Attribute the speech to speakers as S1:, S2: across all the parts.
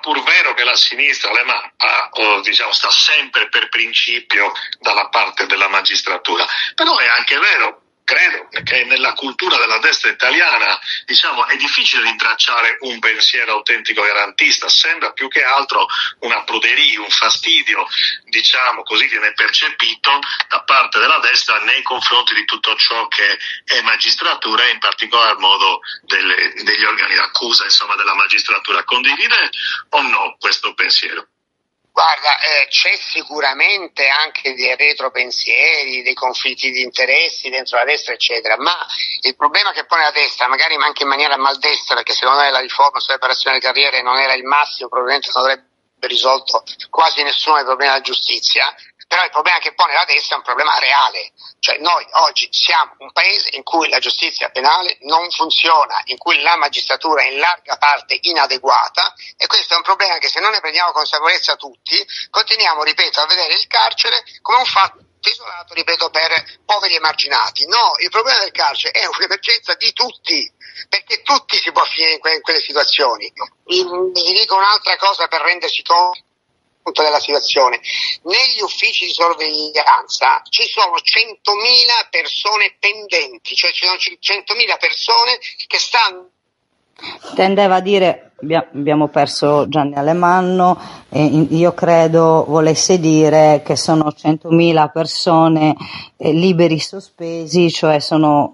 S1: pur vero che la sinistra diciamo, sta sempre per principio dalla parte della magistratura, però è anche vero, credo, che nella cultura della destra italiana, diciamo, è difficile rintracciare un pensiero autentico garantista, sembra più che altro una pruderia, un fastidio, diciamo, così viene percepito da parte della destra nei confronti di tutto ciò che è magistratura e in particolar modo degli organi d'accusa, insomma, della magistratura. Condivide o no questo pensiero?
S2: Guarda, c'è sicuramente anche dei retropensieri, dei conflitti di interessi dentro la destra, eccetera, ma il problema che pone la destra, magari anche in maniera maldestra, perché secondo me la riforma sulla separazione delle carriere non era il massimo, probabilmente non avrebbe risolto quasi nessuno dei problemi della giustizia, però il problema che pone la destra è un problema reale. Cioè noi oggi siamo un paese in cui la giustizia penale non funziona, in cui la magistratura è in larga parte inadeguata, e questo è un problema che se non ne prendiamo consapevolezza tutti, continuiamo, ripeto, a vedere il carcere come un fatto isolato, ripeto, per poveri emarginati. No, il problema del carcere è un'emergenza di tutti, perché tutti si può finire in quelle situazioni. Vi dico un'altra cosa per renderci conto della situazione. Negli uffici di sorveglianza ci sono 100.000 persone pendenti, cioè ci sono 100.000 persone che stanno.
S3: Tendeva a dire abbiamo perso Gianni Alemanno, e io credo volesse dire che sono 100.000 persone liberi sospesi, cioè sono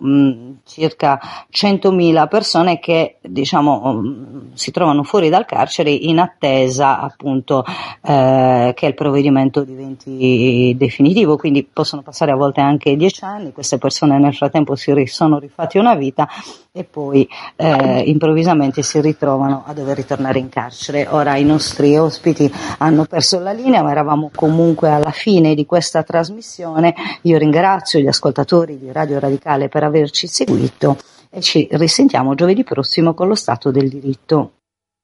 S3: circa 100.000 persone che, diciamo, si trovano fuori dal carcere in attesa appunto che il provvedimento diventi definitivo, quindi possono passare a volte anche 10 anni. Queste persone nel frattempo sono rifatti una vita e poi improvvisamente si ritrovano a dover ritornare in carcere. Ora i nostri ospiti hanno perso la linea, ma eravamo comunque alla fine di questa trasmissione. Io ringrazio gli ascoltatori di Radio Radicale per averci seguito e ci risentiamo giovedì prossimo con lo Stato del diritto.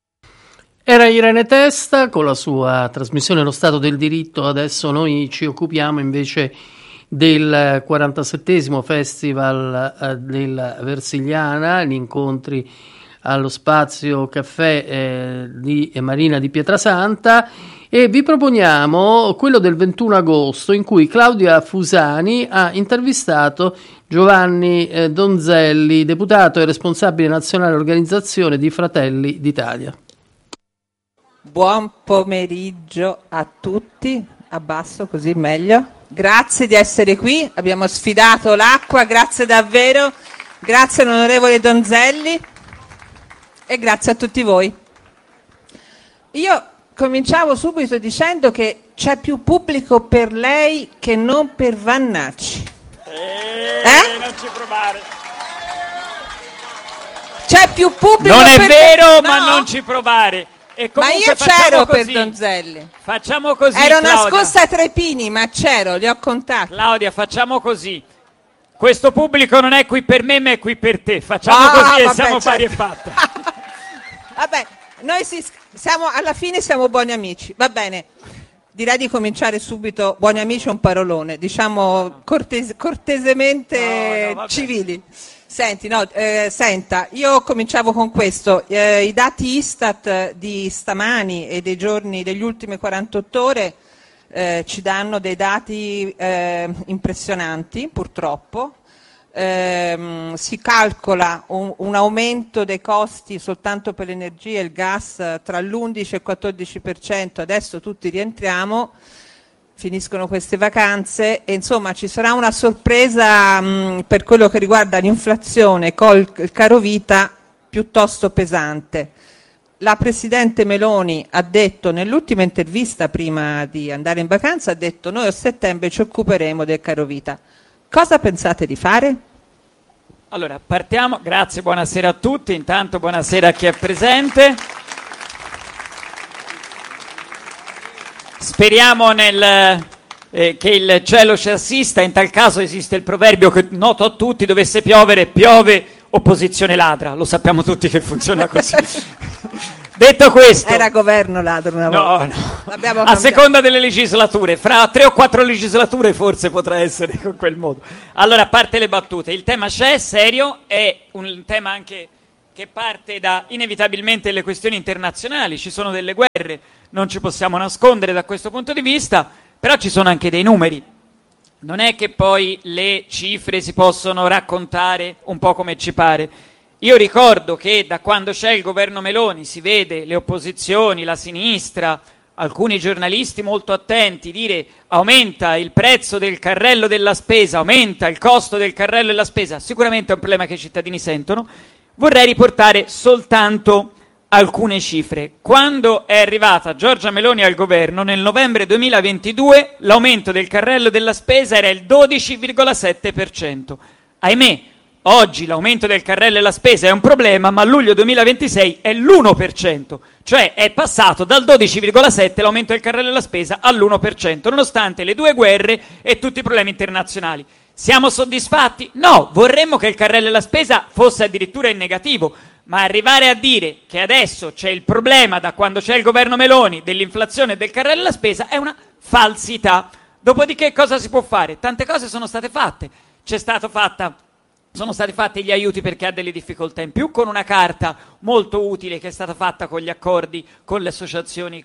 S4: Era Irene Testa con la sua trasmissione Lo Stato del diritto. Adesso noi ci occupiamo invece del 47esimo Festival della Versigliana, gli incontri allo Spazio Caffè di Marina di Pietrasanta, e vi proponiamo quello del 21 agosto in cui Claudia Fusani ha intervistato Giovanni Donzelli, deputato e responsabile nazionale organizzazione di Fratelli d'Italia.
S5: Buon pomeriggio a tutti, abbasso così meglio. Grazie di essere qui, abbiamo sfidato l'acqua, grazie davvero, grazie all'onorevole Donzelli e grazie a tutti voi. Io cominciavo subito dicendo che c'è più pubblico per lei che non per Vannacci.
S6: Non ci provare.
S5: C'è più pubblico
S6: non è
S5: per
S6: vero,
S5: te,
S6: ma
S5: no?
S6: non ci provare. E
S5: Ma io c'ero per Donzelli.
S6: Facciamo così,
S5: ero
S6: Claudia.
S5: nascosta a Trepini, ma c'ero, li ho contati.
S6: Claudia, facciamo così. Questo pubblico non è qui per me, ma è qui per te. Facciamo così e siamo pari e patta.
S5: Vabbè, noi siamo alla fine siamo buoni amici. Va bene. Direi di cominciare subito. Buoni amici è un parolone, diciamo cortesemente no, civili. Senti, senta, io cominciavo con questo. I dati Istat di stamani e degli ultimi 48 ore ci danno dei dati impressionanti, purtroppo. Si calcola un aumento dei costi soltanto per l'energia e il gas tra l'11 e il 14%, adesso tutti rientriamo, finiscono queste vacanze e insomma ci sarà una sorpresa per quello che riguarda l'inflazione col carovita piuttosto pesante. La Presidente Meloni ha detto nell'ultima intervista prima di andare in vacanza, ha detto noi a settembre ci occuperemo del carovita. Cosa pensate di fare?
S6: Allora, partiamo. Grazie, buonasera a tutti. Intanto buonasera a chi è presente. Speriamo che il cielo ci assista. In tal caso esiste il proverbio che noto a tutti: dovesse piovere, piove, opposizione ladra. Lo sappiamo tutti che funziona così. Detto questo,
S5: era governo ladro una volta.
S6: No. A seconda delle legislature, fra 3 o 4 legislature forse potrà essere con quel modo. Allora, a parte le battute, il tema c'è, serio, è un tema anche che parte da inevitabilmente le questioni internazionali, ci sono delle guerre, non ci possiamo nascondere da questo punto di vista, però ci sono anche dei numeri. Non è che poi le cifre si possono raccontare un po' come ci pare. Io ricordo che da quando c'è il governo Meloni si vede le opposizioni, la sinistra, alcuni giornalisti molto attenti dire aumenta il prezzo del carrello della spesa, aumenta il costo del carrello della spesa, sicuramente è un problema che i cittadini sentono. Vorrei riportare soltanto alcune cifre. Quando è arrivata Giorgia Meloni al governo, nel novembre 2022, l'aumento del carrello della spesa era il 12,7%. Ahimè, oggi l'aumento del carrello della spesa è un problema, ma a luglio 2026 è l'1%, cioè è passato dal 12,7% l'aumento del carrello della spesa all'1%, nonostante le due guerre e tutti i problemi internazionali. Siamo soddisfatti? No, vorremmo che il carrello della spesa fosse addirittura in negativo, ma arrivare a dire che adesso c'è il problema da quando c'è il governo Meloni dell'inflazione e del carrello della spesa è una falsità. Dopodiché cosa si può fare? Tante cose sono state fatte. Sono stati fatti gli aiuti per chi ha delle difficoltà in più, con una carta molto utile che è stata fatta con gli accordi con le associazioni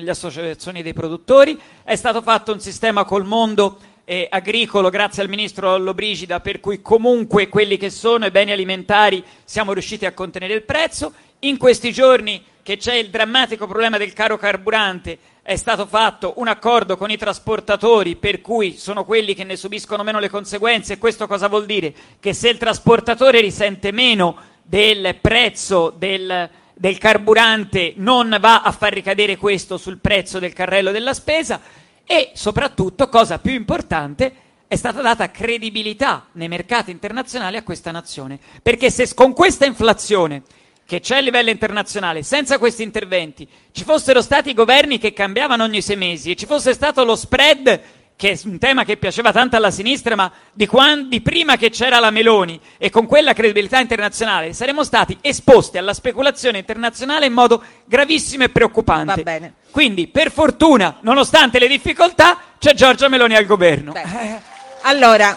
S6: dei produttori. È stato fatto un sistema col mondo agricolo grazie al ministro Lollobrigida, per cui comunque quelli che sono i beni alimentari siamo riusciti a contenere il prezzo. In questi giorni che c'è il drammatico problema del caro carburante è stato fatto un accordo con i trasportatori, per cui sono quelli che ne subiscono meno le conseguenze. Questo cosa vuol dire? Che se il trasportatore risente meno del prezzo del carburante, non va a far ricadere questo sul prezzo del carrello della spesa. E soprattutto, cosa più importante, è stata data credibilità nei mercati internazionali a questa nazione, perché se con questa inflazione che c'è a livello internazionale, senza questi interventi, ci fossero stati i governi che cambiavano ogni 6 mesi e ci fosse stato lo spread, che è un tema che piaceva tanto alla sinistra, ma di prima che c'era la Meloni, e con quella credibilità internazionale saremmo stati esposti alla speculazione internazionale in modo gravissimo e preoccupante.
S5: Va bene.
S6: Quindi, per fortuna, nonostante le difficoltà, c'è Giorgia Meloni al governo.
S5: Allora,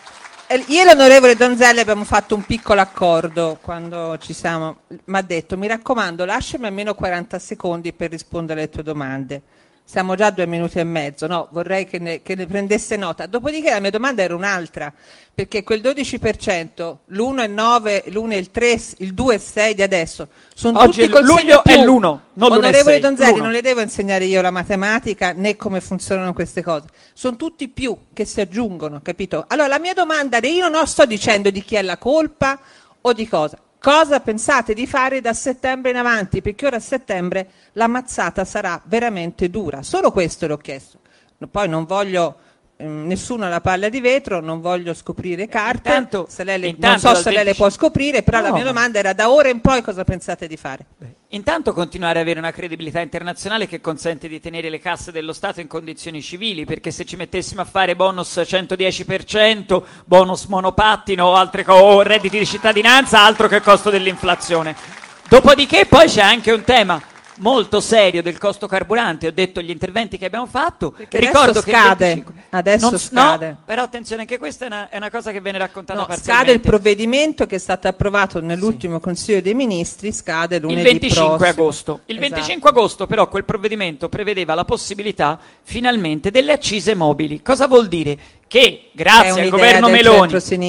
S5: io e l'onorevole Donzelli abbiamo fatto un piccolo accordo quando ci siamo. Mi ha detto: mi raccomando, lasciami almeno 40 secondi per rispondere alle tue domande. Siamo già a 2 minuti e mezzo, no, vorrei che ne prendesse nota. Dopodiché la mia domanda era un'altra, perché quel 12%, l'1,9, l'1,3, il 2,6 di adesso, sono
S6: oggi
S5: tutti col
S6: luglio
S5: segno
S6: è
S5: più.
S6: l'1, non
S5: Onorevole
S6: l'1,6.
S5: Donzelli, non le devo insegnare io la matematica né come funzionano queste cose. Sono tutti più che si aggiungono, capito? Allora la mia domanda è: io non sto dicendo di chi è la colpa o di cosa. Cosa pensate di fare da settembre in avanti? Perché ora a settembre la mazzata sarà veramente dura. Solo questo l'ho chiesto. Poi non voglio nessuno alla palla di vetro, non voglio scoprire carte. Non so se lei le può scoprire, però la mia domanda era: da ora in poi cosa pensate di fare?
S6: Intanto continuare ad avere una credibilità internazionale che consente di tenere le casse dello Stato in condizioni civili, perché se ci mettessimo a fare bonus 110%, bonus monopattino o redditi di cittadinanza, altro che costo dell'inflazione. Dopodiché poi c'è anche un tema molto serio del costo carburante. Ho detto gli interventi che abbiamo fatto,
S5: perché
S6: ricordo
S5: adesso scade.
S6: No, però attenzione, anche questa è una cosa che viene raccontata parzialmente.
S5: Scade il provvedimento che è stato approvato nell'ultimo Consiglio dei Ministri, scade lunedì
S6: il 25
S5: prossimo.
S6: agosto. Il 25 agosto però quel provvedimento prevedeva la possibilità finalmente delle accise mobili. Cosa vuol dire? Che grazie al governo Meloni,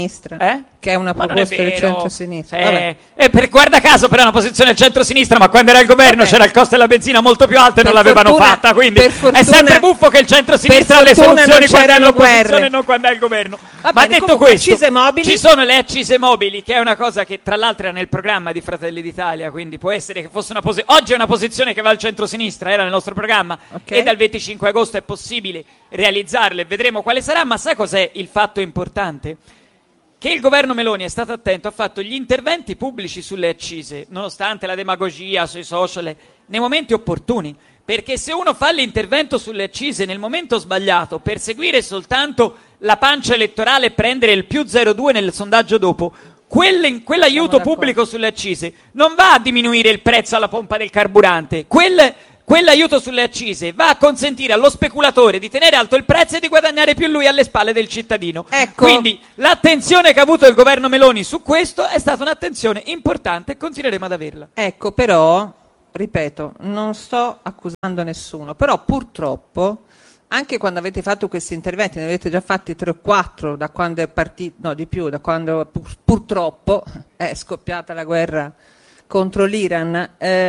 S5: che è una proposta del centro-sinistra.
S6: Guarda caso, però è una posizione del centro-sinistra, ma quando era il governo c'era il costo della benzina molto più alto e non l'avevano fatta, quindi è sempre buffo che il centro-sinistra ha le soluzioni quando è all'opposizione e non quando è il governo. Ma detto questo, ci sono le accise mobili, che è una cosa che tra l'altro era nel programma di Fratelli d'Italia, quindi può essere che fosse oggi è una posizione che va al centro-sinistra, era nel nostro programma, e dal 25 agosto è possibile realizzarle e vedremo quale sarà. Ma sai cos'è il fatto importante? Che il governo Meloni è stato attento, ha fatto gli interventi pubblici sulle accise, nonostante la demagogia sui social, nei momenti opportuni. Perché se uno fa l'intervento sulle accise nel momento sbagliato per seguire soltanto la pancia elettorale e prendere il più 0,2 nel sondaggio dopo, quell'aiuto pubblico sulle accise non va a diminuire il prezzo alla pompa del carburante, quell'aiuto sulle accise va a consentire allo speculatore di tenere alto il prezzo e di guadagnare più lui alle spalle del cittadino.
S5: Ecco.
S6: Quindi l'attenzione che ha avuto il governo Meloni su questo è stata un'attenzione importante e continueremo ad averla.
S5: Ecco, però, ripeto, non sto accusando nessuno, però purtroppo, anche quando avete fatto questi interventi, ne avete già fatti 3 o 4 da quando è partito, no di più, da quando purtroppo è scoppiata la guerra contro l'Iran,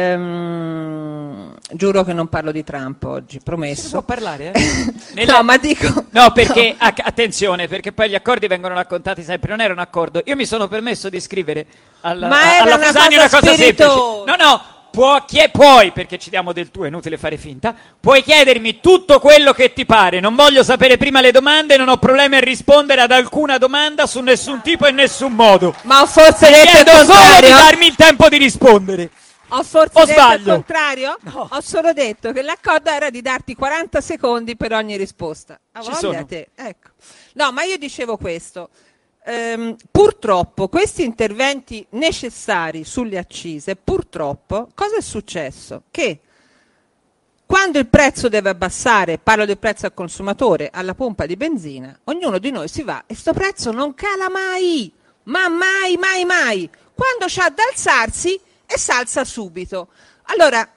S5: giuro che non parlo di Trump oggi, promesso.
S6: Si può parlare,
S5: No, ma dico...
S6: No, perché, attenzione, perché poi gli accordi vengono raccontati sempre, non era un accordo. Io mi sono permesso di scrivere alla Fusani una cosa semplice. No, puoi, perché ci diamo del tu, è inutile fare finta, puoi chiedermi tutto quello che ti pare, non voglio sapere prima le domande, non ho problemi a rispondere ad alcuna domanda su nessun tipo e nessun modo.
S5: Ma ho forse detto il
S6: Chiedo solo di
S5: contrario?
S6: darmi il tempo di rispondere.
S5: Ho forse
S6: O
S5: detto
S6: sbaglio?
S5: il contrario?
S6: No.
S5: Ho solo detto che l'accordo era di darti 40 secondi per ogni risposta. A
S6: Ci
S5: voglia
S6: sono.
S5: te. Ecco. No, ma io dicevo questo. Purtroppo questi interventi necessari sulle accise, purtroppo, cosa è successo? Che quando il prezzo deve abbassare, parlo del prezzo al consumatore, alla pompa di benzina, ognuno di noi si va e sto prezzo non cala mai, ma mai, mai, mai. Quando c'ha da alzarsi e s'alza subito. Allora,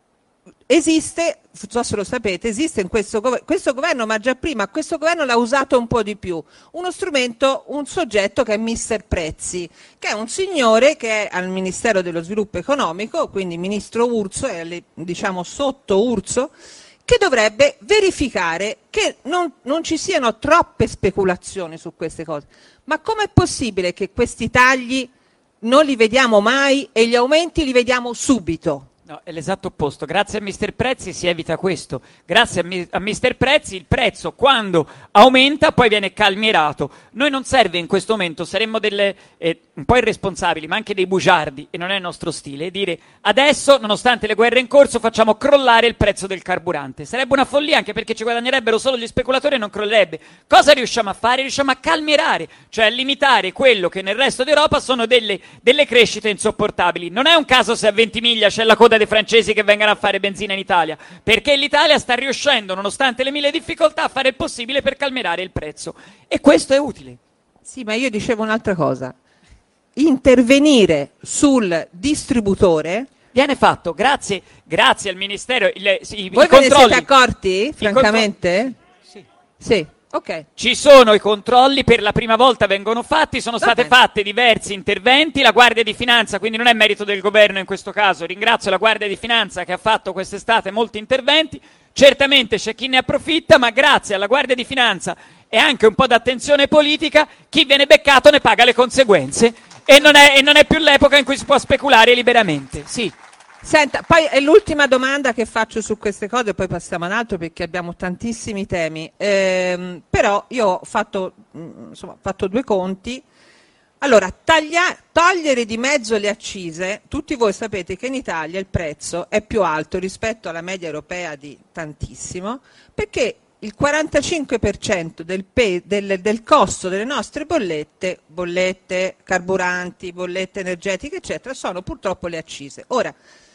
S5: esiste, non so se lo sapete, esiste in questo governo, ma già prima, questo governo l'ha usato un po' di più, uno strumento, un soggetto che è Mister Prezzi, che è un signore che è al Ministero dello Sviluppo Economico, quindi ministro Urso, e diciamo sotto Urso, che dovrebbe verificare che non ci siano troppe speculazioni su queste cose. Ma com'è possibile che questi tagli non li vediamo mai e gli aumenti li vediamo subito?
S6: No, è l'esatto opposto. Grazie a Mister Prezzi si evita questo. Grazie a Mister Prezzi il prezzo quando aumenta poi viene calmierato. Noi non serve in questo momento, saremmo un po' irresponsabili, ma anche dei bugiardi, e non è il nostro stile, dire adesso, nonostante le guerre in corso, facciamo crollare il prezzo del carburante. Sarebbe una follia, anche perché ci guadagnerebbero solo gli speculatori e non crollerebbe. Cosa riusciamo a fare? Riusciamo a calmierare, cioè a limitare quello che nel resto d'Europa sono delle crescite insopportabili. Non è un caso se a Ventimiglia c'è la coda dei francesi che vengano a fare benzina in Italia, perché l'Italia sta riuscendo, nonostante le mille difficoltà, a fare il possibile per calmierare il prezzo. E questo è utile.
S5: Sì, ma io dicevo un'altra cosa. Intervenire sul distributore...
S6: Viene fatto, grazie al Ministero.
S5: Voi ve ne siete accorti, francamente?
S6: Sì.
S5: Sì, ok.
S6: Ci sono i controlli, per la prima volta vengono fatti, sono state fatte diversi interventi, la Guardia di Finanza, quindi non è merito del governo in questo caso, ringrazio la Guardia di Finanza che ha fatto quest'estate molti interventi, certamente c'è chi ne approfitta, ma grazie alla Guardia di Finanza e anche un po' d'attenzione politica, chi viene beccato ne paga le conseguenze e non è più l'epoca in cui si può speculare liberamente. Sì.
S5: Senta, poi è l'ultima domanda che faccio su queste cose, poi passiamo ad altro perché abbiamo tantissimi temi. Però io ho fatto 2 conti. Allora, togliere di mezzo le accise, tutti voi sapete che in Italia il prezzo è più alto rispetto alla media europea di tantissimo, perché il 45% del costo delle nostre bollette, carburanti, bollette energetiche, eccetera, sono purtroppo le accise. Ora,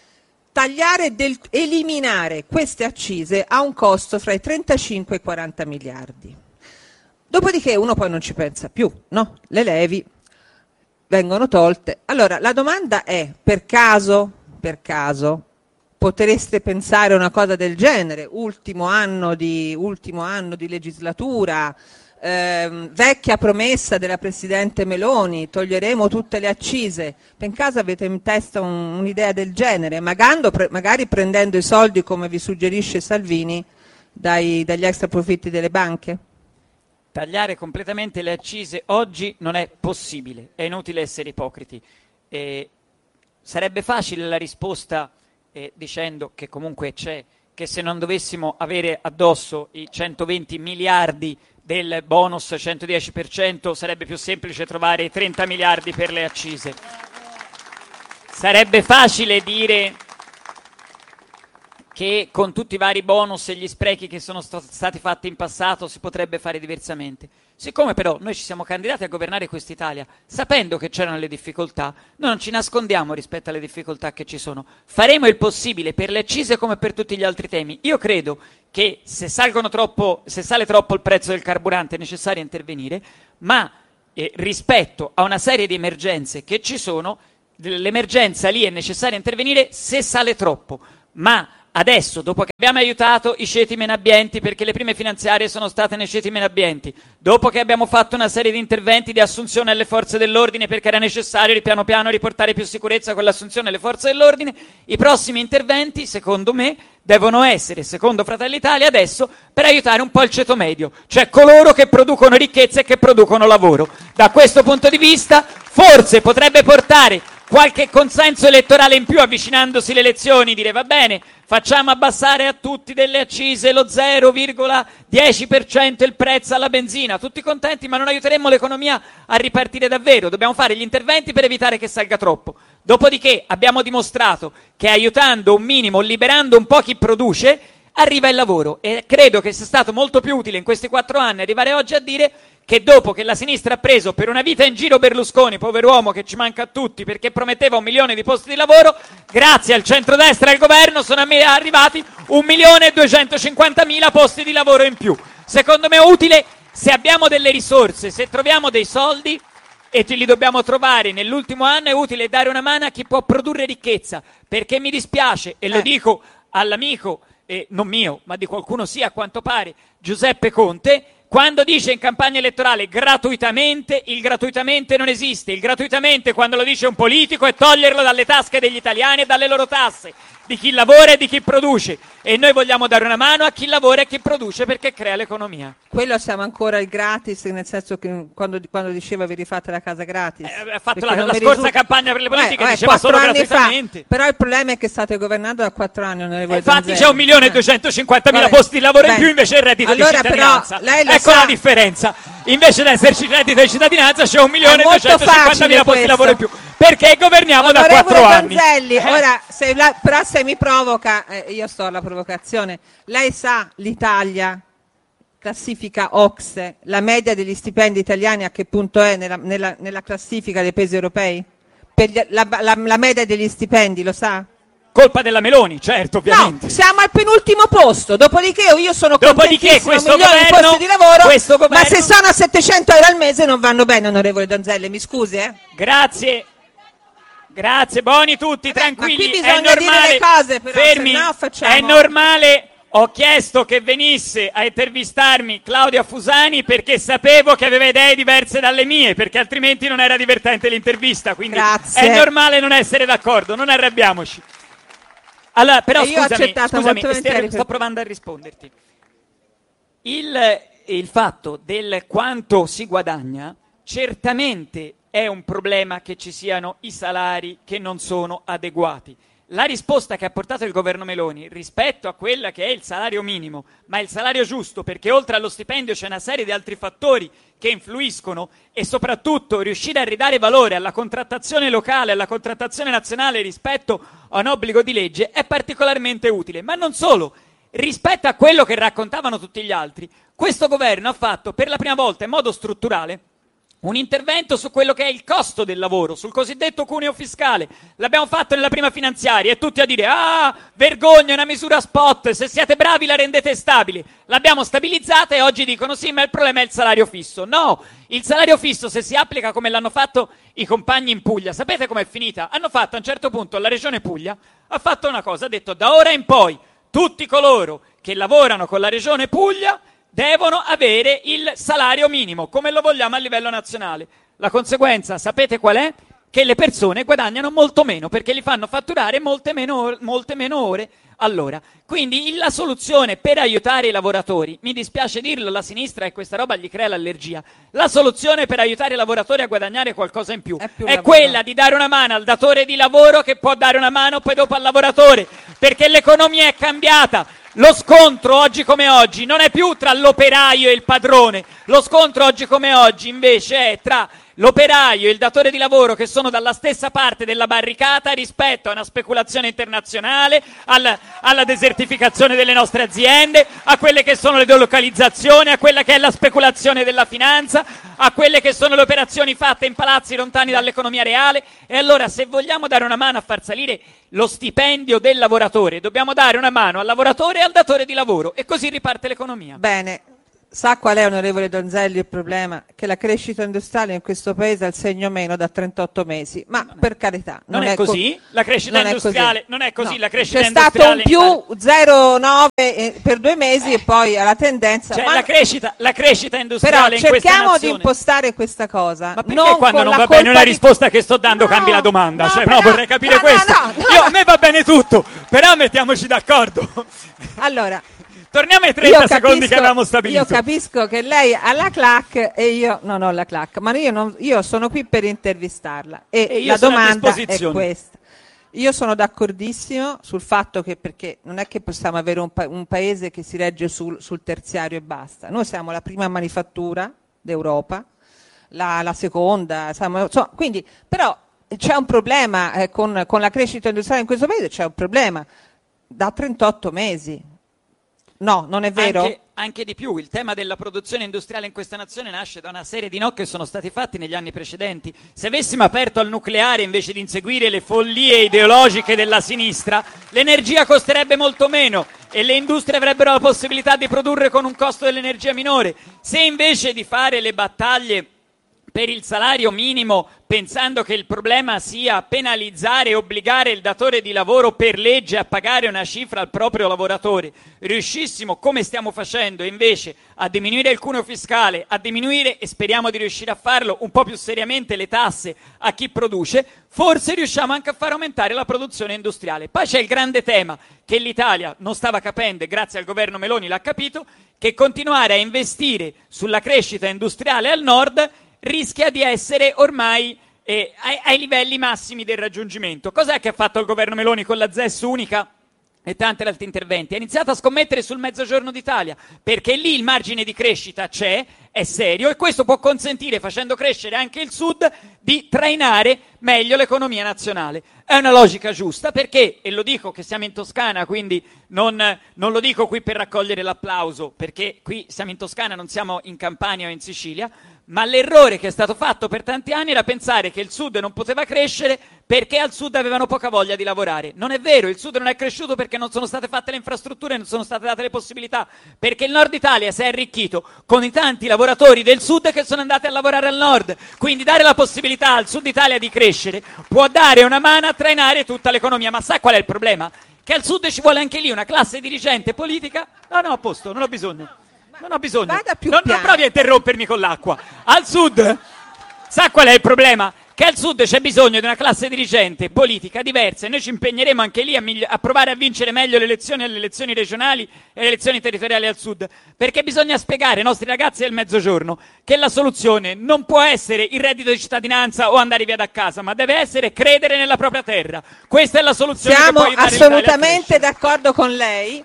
S5: eliminare queste accise ha un costo fra i 35 e i 40 miliardi. Dopodiché uno poi non ci pensa più, no? Le levi, vengono tolte. Allora, la domanda è, per caso, potreste pensare una cosa del genere? Ultimo anno di legislatura, vecchia promessa della Presidente Meloni, toglieremo tutte le accise. Per caso avete in testa un'idea del genere? Magari prendendo i soldi, come vi suggerisce Salvini, dagli extra profitti delle banche?
S6: Tagliare completamente le accise oggi non è possibile, è inutile essere ipocriti. Sarebbe facile la risposta dicendo che comunque c'è, che se non dovessimo avere addosso i 120 miliardi del bonus 110% sarebbe più semplice trovare i 30 miliardi per le accise. Sarebbe facile dire che con tutti i vari bonus e gli sprechi che sono stati fatti in passato si potrebbe fare diversamente. Siccome però noi ci siamo candidati a governare quest'Italia sapendo che c'erano le difficoltà, noi non ci nascondiamo rispetto alle difficoltà che ci sono. Faremo il possibile per le accise come per tutti gli altri temi. Io credo che se sale troppo il prezzo del carburante è necessario intervenire, ma rispetto a una serie di emergenze che ci sono, l'emergenza lì è necessario intervenire se sale troppo, ma adesso, dopo che abbiamo aiutato i ceti meno abbienti, perché le prime finanziarie sono state nei ceti meno abbienti, dopo che abbiamo fatto una serie di interventi di assunzione alle forze dell'ordine perché era necessario piano piano riportare più sicurezza con l'assunzione alle forze dell'ordine, i prossimi interventi, secondo me, devono essere, secondo Fratelli d'Italia, adesso per aiutare un po' il ceto medio, cioè coloro che producono ricchezza e che producono lavoro. Da questo punto di vista, forse potrebbe portare qualche consenso elettorale in più avvicinandosi le elezioni, dire va bene, facciamo abbassare a tutti delle accise lo 0,10% il prezzo alla benzina, tutti contenti, ma non aiuteremmo l'economia a ripartire davvero. Dobbiamo fare gli interventi per evitare che salga troppo. Dopodiché abbiamo dimostrato che aiutando un minimo, liberando un po' chi produce, arriva il lavoro, e credo che sia stato molto più utile in questi 4 anni arrivare oggi a dire che dopo che la sinistra ha preso per una vita in giro Berlusconi, pover'uomo che ci manca a tutti perché prometteva 1 milione di posti di lavoro, grazie al centrodestra e al governo sono arrivati 1.250.000 posti di lavoro in più. Secondo me è utile, se abbiamo delle risorse, se troviamo dei soldi e ce li dobbiamo trovare nell'ultimo anno, è utile dare una mano a chi può produrre ricchezza, perché mi dispiace, e lo dico all'amico, non mio, ma di qualcuno sì a quanto pare, Giuseppe Conte, quando dice in campagna elettorale gratuitamente, il gratuitamente non esiste. Il gratuitamente, quando lo dice un politico, è toglierlo dalle tasche degli italiani e dalle loro tasse, di chi lavora e di chi produce. E noi vogliamo dare una mano a chi lavora e chi produce, perché crea l'economia.
S5: Quello siamo ancora il gratis, nel senso che quando diceva vi rifate la casa gratis.
S6: Ha fatto la scorsa campagna per le politiche, diceva solo gratuitamente.
S5: Però il problema è che state governando da 4 anni, onorevole
S6: infatti c'è 1.250.000 posti di lavoro in più invece il reddito di cittadinanza.
S5: Però,
S6: ecco la differenza. Invece di esserci il reddito di cittadinanza c'è 1.250.000 posti di lavoro in più. Perché governiamo da 4 anni.
S5: Donzelli, ora, però se mi provoca, io sto alla provocazione, lei sa l'Italia, classifica OCSE, la media degli stipendi italiani a che punto è nella classifica dei paesi europei? La media degli stipendi, lo sa?
S6: Colpa della Meloni, certo, ovviamente.
S5: No, siamo al penultimo posto, dopodiché io sono contentissima, 1 milione di posti di lavoro, ma se sono a 700 euro al mese non vanno bene, onorevole Donzelli, mi scusi,
S6: Grazie, buoni tutti, tranquilli,
S5: ma qui bisogna
S6: è normale,
S5: dire le cose, però,
S6: fermi,
S5: se no facciamo...
S6: è normale. Ho chiesto che venisse a intervistarmi Claudia Fusani perché sapevo che aveva idee diverse dalle mie, perché altrimenti non era divertente l'intervista, quindi
S5: Grazie.
S6: È normale non essere d'accordo, non arrabbiamoci. Allora, però scusami, sto provando a risponderti. Il fatto del quanto si guadagna certamente è un problema che ci siano i salari che non sono adeguati. La risposta che ha portato il governo Meloni rispetto a quella che è il salario minimo, ma il salario giusto, perché oltre allo stipendio c'è una serie di altri fattori che influiscono, e soprattutto riuscire a ridare valore alla contrattazione locale, alla contrattazione nazionale rispetto a un obbligo di legge, è particolarmente utile. Ma non solo, rispetto a quello che raccontavano tutti gli altri, questo governo ha fatto per la prima volta in modo strutturale un intervento su quello che è il costo del lavoro, sul cosiddetto cuneo fiscale. L'abbiamo fatto nella prima finanziaria e tutti a dire vergogna, è una misura spot, se siete bravi la rendete stabile. L'abbiamo stabilizzata e oggi dicono sì, ma il problema è il salario fisso. No, il salario fisso, se si applica come l'hanno fatto i compagni in Puglia, sapete com'è finita? Hanno fatto a un certo punto, la regione Puglia ha fatto una cosa, ha detto da ora in poi tutti coloro che lavorano con la regione Puglia devono avere il salario minimo, come lo vogliamo a livello nazionale. La conseguenza, sapete qual è? Che le persone guadagnano molto meno, perché li fanno fatturare molte meno ore all'ora. Quindi la soluzione per aiutare i lavoratori, mi dispiace dirlo, la sinistra e questa roba gli crea l'allergia, la soluzione per aiutare i lavoratori a guadagnare qualcosa in più è quella di dare una mano al datore di lavoro che può dare una mano poi dopo al lavoratore, perché l'economia è cambiata. Lo scontro oggi come oggi non è più tra l'operaio e il padrone, lo scontro oggi come oggi invece è tra l'operaio e il datore di lavoro che sono dalla stessa parte della barricata rispetto a una speculazione internazionale, alla desertificazione delle nostre aziende, a quelle che sono le delocalizzazioni, a quella che è la speculazione della finanza, a quelle che sono le operazioni fatte in palazzi lontani dall'economia reale. E allora, se vogliamo dare una mano a far salire lo stipendio del lavoratore, dobbiamo dare una mano al lavoratore e al datore di lavoro, e così riparte l'economia.
S5: Bene. Sa qual è, onorevole Donzelli, il problema? Che la crescita industriale in questo paese ha il segno meno da 38 mesi. Ma per carità,
S6: non è così. La crescita industriale non è così.
S5: No.
S6: La crescita
S5: C'è
S6: industriale
S5: stato un più 0,9 per 2 mesi e poi alla tendenza.
S6: Cioè, la crescita industriale
S5: però
S6: in questa
S5: cerchiamo
S6: nazione.
S5: di impostare questa cosa.
S6: Ma perché quando non va bene una risposta che sto dando cambi la domanda? Vorrei capire questo. A me va bene tutto, però mettiamoci d'accordo.
S5: Allora,
S6: torniamo ai 30 secondi che avevamo stabilito.
S5: Io capisco che lei ha la clac e io non ho la clac, ma io sono qui per intervistarla e la domanda è questa. Io sono d'accordissimo sul fatto che, perché non è che possiamo avere un paese che si regge sul terziario e basta. Noi siamo la prima manifattura d'Europa, la seconda, quindi però c'è un problema con la crescita industriale in questo paese, c'è un problema da 38 mesi. No, non è vero?
S6: Anche di più. Il tema della produzione industriale in questa nazione nasce da una serie di no che sono stati fatti negli anni precedenti. Se avessimo aperto al nucleare invece di inseguire le follie ideologiche della sinistra, l'energia costerebbe molto meno e le industrie avrebbero la possibilità di produrre con un costo dell'energia minore. Se invece di fare le battaglie per il salario minimo, pensando che il problema sia penalizzare e obbligare il datore di lavoro per legge a pagare una cifra al proprio lavoratore, riuscissimo, come stiamo facendo, invece a diminuire il cuneo fiscale, a diminuire, e speriamo di riuscire a farlo un po' più seriamente, le tasse a chi produce, forse riusciamo anche a far aumentare la produzione industriale. Poi c'è il grande tema che l'Italia non stava capendo e grazie al governo Meloni l'ha capito, che continuare a investire sulla crescita industriale al nord rischia di essere ormai ai livelli massimi del raggiungimento. Cos'è che ha fatto il governo Meloni con la ZES unica e tanti altri interventi? Ha iniziato a scommettere sul Mezzogiorno d'Italia, perché lì il margine di crescita c'è, è serio, e questo può consentire, facendo crescere anche il Sud, di trainare meglio l'economia nazionale. È una logica giusta, perché, e lo dico che siamo in Toscana, quindi non lo dico qui per raccogliere l'applauso, perché qui siamo in Toscana, non siamo in Campania o in Sicilia, ma l'errore che è stato fatto per tanti anni era pensare che il Sud non poteva crescere perché al Sud avevano poca voglia di lavorare. Non è vero, il Sud non è cresciuto perché non sono state fatte le infrastrutture, non sono state date le possibilità, perché il Nord Italia si è arricchito con i tanti lavoratori del Sud che sono andati a lavorare al Nord. Quindi dare la possibilità al Sud Italia di crescere può dare una mano a trainare tutta l'economia. Ma sa qual è il problema? Che al Sud ci vuole anche lì una classe dirigente politica. No, a posto, non ho bisogno. Non ho bisogno. Non provi a interrompermi con l'acqua. Al Sud, sa qual è il problema? Che al Sud c'è bisogno di una classe dirigente politica diversa e noi ci impegneremo anche lì a provare a vincere meglio le elezioni regionali e le elezioni territoriali al Sud, perché bisogna spiegare ai nostri ragazzi del Mezzogiorno che la soluzione non può essere il reddito di cittadinanza o andare via da casa, ma deve essere credere nella propria terra. Questa è la soluzione.
S5: Siamo assolutamente d'accordo con lei.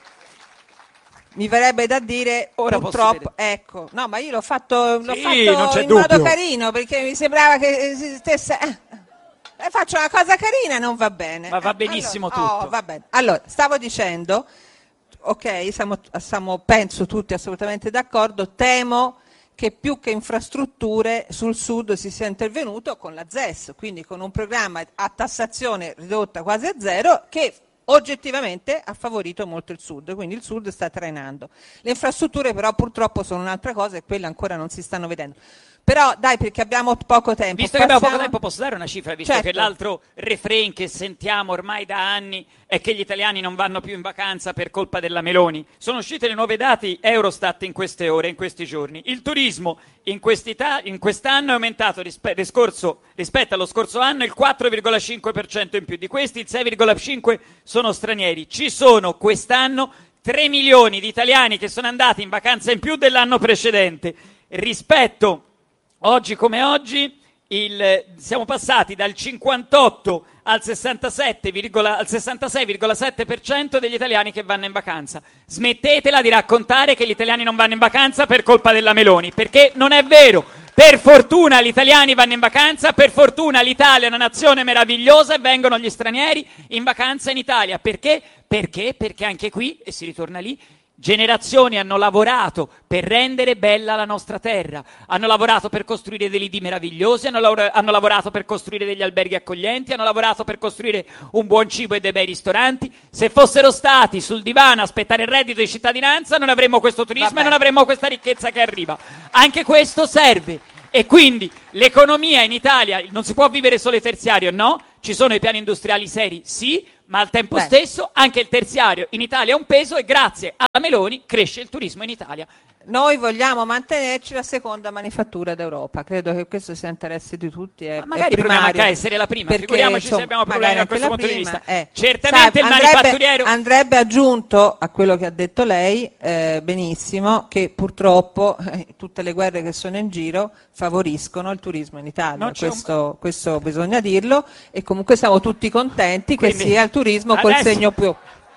S5: Mi verrebbe da dire,
S6: ora
S5: purtroppo, ecco, no, ma io l'ho fatto in modo carino, perché mi sembrava che stesse... faccio una cosa carina e non va bene.
S6: Ma va benissimo
S5: allora,
S6: tutto.
S5: Va bene. Allora, stavo dicendo, ok, siamo penso tutti assolutamente d'accordo, temo che più che infrastrutture sul Sud si sia intervenuto con la ZES, quindi con un programma a tassazione ridotta quasi a zero, che oggettivamente ha favorito molto il Sud, quindi il Sud sta trainando. Le infrastrutture però purtroppo sono un'altra cosa e quelle ancora non si stanno vedendo. Però dai, perché abbiamo poco tempo.
S6: Visto che abbiamo poco tempo, posso dare una cifra, visto
S5: certo.
S6: Che l'altro refrain che sentiamo ormai da anni è che gli italiani non vanno più in vacanza per colpa della Meloni. Sono uscite le nuove dati Eurostat in queste ore, in questi giorni. Il turismo in quest'anno è aumentato rispetto allo scorso anno il 4,5% in più. Di questi il 6,5% sono stranieri. Ci sono quest'anno 3 milioni di italiani che sono andati in vacanza in più dell'anno precedente. Rispetto oggi come oggi siamo passati dal 58 al 66,7% degli italiani che vanno in vacanza. Smettetela di raccontare che gli italiani non vanno in vacanza per colpa della Meloni, perché non è vero. Per fortuna gli italiani vanno in vacanza, per fortuna l'Italia è una nazione meravigliosa e vengono gli stranieri in vacanza in Italia. Perché? Perché anche qui, e si ritorna lì, generazioni hanno lavorato per rendere bella la nostra terra, hanno lavorato per costruire dei lidi meravigliosi, hanno lavorato per costruire degli alberghi accoglienti, hanno lavorato per costruire un buon cibo e dei bei ristoranti. Se fossero stati sul divano a aspettare il reddito di cittadinanza non avremmo questo turismo e non avremmo questa ricchezza che arriva. Anche questo serve. E quindi l'economia in Italia non si può vivere solo terziario, no? Ci sono i piani industriali seri, sì, ma al tempo stesso anche il terziario in Italia ha un peso e grazie alla Meloni cresce il turismo in Italia.
S5: Noi vogliamo mantenerci la seconda manifattura d'Europa, credo che questo sia interesse di tutti.
S6: Ma magari il problema è essere la prima,
S5: perché,
S6: figuriamoci
S5: insomma,
S6: se abbiamo problemi da questo punto di vista.
S5: Sai,
S6: Certamente il manifatturiero...
S5: Andrebbe aggiunto a quello che ha detto lei, benissimo, che purtroppo tutte le guerre che sono in giro favoriscono il turismo in Italia, questo bisogna dirlo, e comunque siamo tutti contenti che sia il turismo col segno più.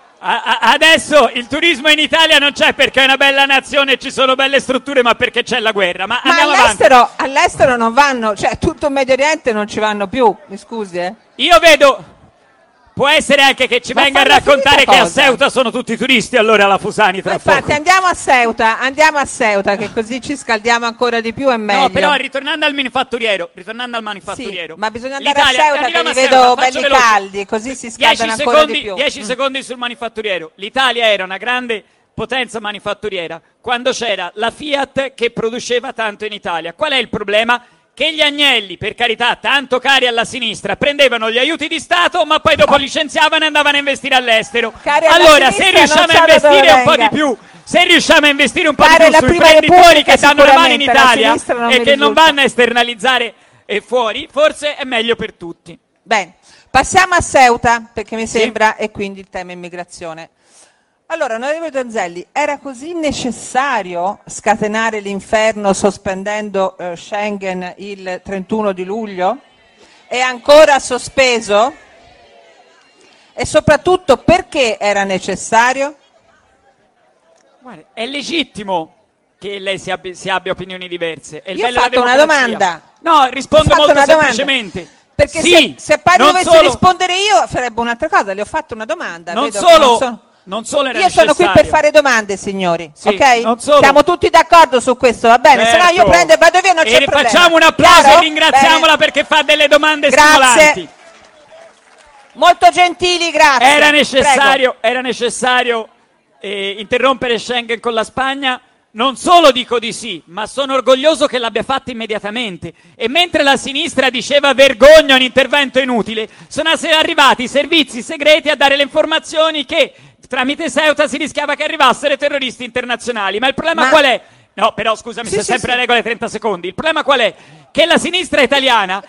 S6: Adesso il turismo in Italia non c'è perché è una bella nazione e ci sono belle strutture, ma perché c'è la guerra. Ma
S5: all'estero non vanno, cioè tutto il Medio Oriente non ci vanno più, mi scusi.
S6: Io vedo... Può essere anche che ci venga a raccontare che a Ceuta sono tutti turisti, allora la Fusani tra poco.
S5: Infatti andiamo a Ceuta, che così ci scaldiamo ancora di più e meglio.
S6: No, però ritornando al manifatturiero.
S5: Sì, ma bisogna andare a Ceuta, che li vedo belli caldi, così si scaldano ancora di più.
S6: 10 secondi sul manifatturiero. L'Italia era una grande potenza manifatturiera quando c'era la Fiat che produceva tanto in Italia. Qual è il problema? Che gli Agnelli, per carità, tanto cari alla sinistra, prendevano gli aiuti di Stato, ma poi dopo licenziavano e andavano a investire all'estero.
S5: Allora,
S6: se riusciamo a investire un po' di più, se riusciamo a investire un po' di più sui imprenditori che danno le mani in Italia e che non vanno a esternalizzare fuori, forse è meglio per tutti.
S5: Bene, passiamo a Ceuta, perché mi sembra, e quindi il tema immigrazione. Allora, onorevole Donzelli, era così necessario scatenare l'inferno sospendendo Schengen il 31 di luglio? È ancora sospeso? E soprattutto perché era necessario?
S6: Guarda, è legittimo che lei si abbia opinioni diverse. È il
S5: Io ho
S6: bello
S5: fatto una domanda.
S6: No, rispondo molto semplicemente.
S5: Perché
S6: sì,
S5: se poi dovessi rispondere io farebbe un'altra cosa, le ho fatto una domanda.
S6: Non solo era
S5: io
S6: necessario.
S5: sono qui per fare domande, signori,
S6: sì,
S5: ok? Siamo tutti d'accordo su questo, va bene?
S6: Certo.
S5: Se no io prendo e vado via, non c'è problema.
S6: Facciamo un applauso
S5: Chiaro?
S6: e ringraziamola perché fa delle domande
S5: grazie.
S6: stimolanti.
S5: Molto gentili, grazie.
S6: Era necessario interrompere Schengen con la Spagna. Non solo dico di sì, ma sono orgoglioso che l'abbia fatto immediatamente. E mentre la sinistra diceva vergogna, un intervento inutile, sono arrivati i servizi segreti a dare le informazioni che tramite Ceuta si rischiava che arrivassero i terroristi internazionali. Ma il problema qual è? No, però scusami, c'è sempre la regola 30 secondi. Il problema qual è? Che la sinistra italiana,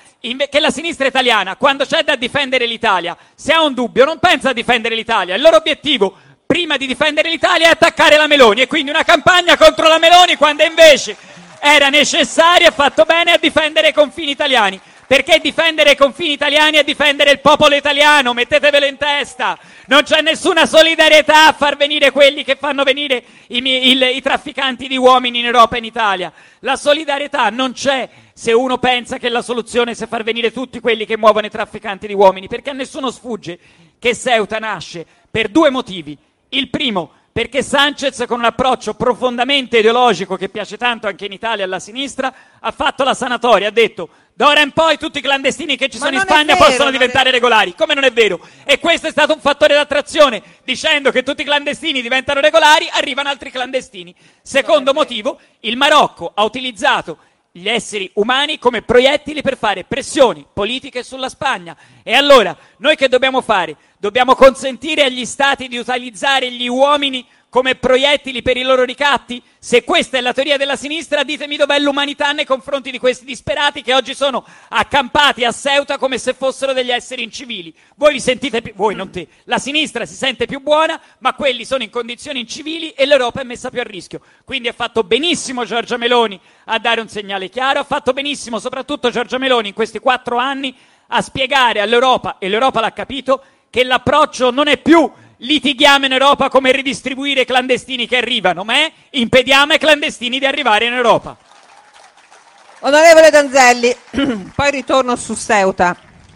S6: quando c'è da difendere l'Italia, se ha un dubbio non pensa a difendere l'Italia. Il loro obiettivo prima di difendere l'Italia è attaccare la Meloni, e quindi una campagna contro la Meloni, quando invece era necessario e fatto bene a difendere i confini italiani. Perché difendere i confini italiani è difendere il popolo italiano, mettetevelo in testa. Non c'è nessuna solidarietà a far venire quelli che fanno venire i trafficanti di uomini in Europa e in Italia. La solidarietà non c'è se uno pensa che la soluzione sia far venire tutti quelli che muovono i trafficanti di uomini, perché a nessuno sfugge che Ceuta nasce per due motivi. Il primo, perché Sanchez, con un approccio profondamente ideologico che piace tanto anche in Italia alla sinistra, ha fatto la sanatoria, ha detto d'ora in poi tutti i clandestini che ci sono in Spagna possono diventare regolari. Come non è vero? E questo è stato un fattore d'attrazione, dicendo che tutti i clandestini diventano regolari, arrivano altri clandestini. Secondo motivo, il Marocco ha utilizzato gli esseri umani come proiettili per fare pressioni politiche sulla Spagna. E allora, noi che dobbiamo fare? Dobbiamo consentire agli stati di utilizzare gli uomini come proiettili per i loro ricatti? Se questa è la teoria della sinistra, ditemi dov'è l'umanità nei confronti di questi disperati che oggi sono accampati a Ceuta come se fossero degli esseri incivili. Voi vi sentite voi, non te. La sinistra si sente più buona, ma quelli sono in condizioni incivili e l'Europa è messa più a rischio. Quindi ha fatto benissimo Giorgia Meloni a dare un segnale chiaro, ha fatto benissimo soprattutto Giorgia Meloni in questi 4 anni a spiegare all'Europa, e l'Europa l'ha capito, che l'approccio non è più litighiamo in Europa come ridistribuire i clandestini che arrivano, ma è impediamo ai clandestini di arrivare in Europa.
S5: Onorevole Donzelli, poi ritorno su Ceuta.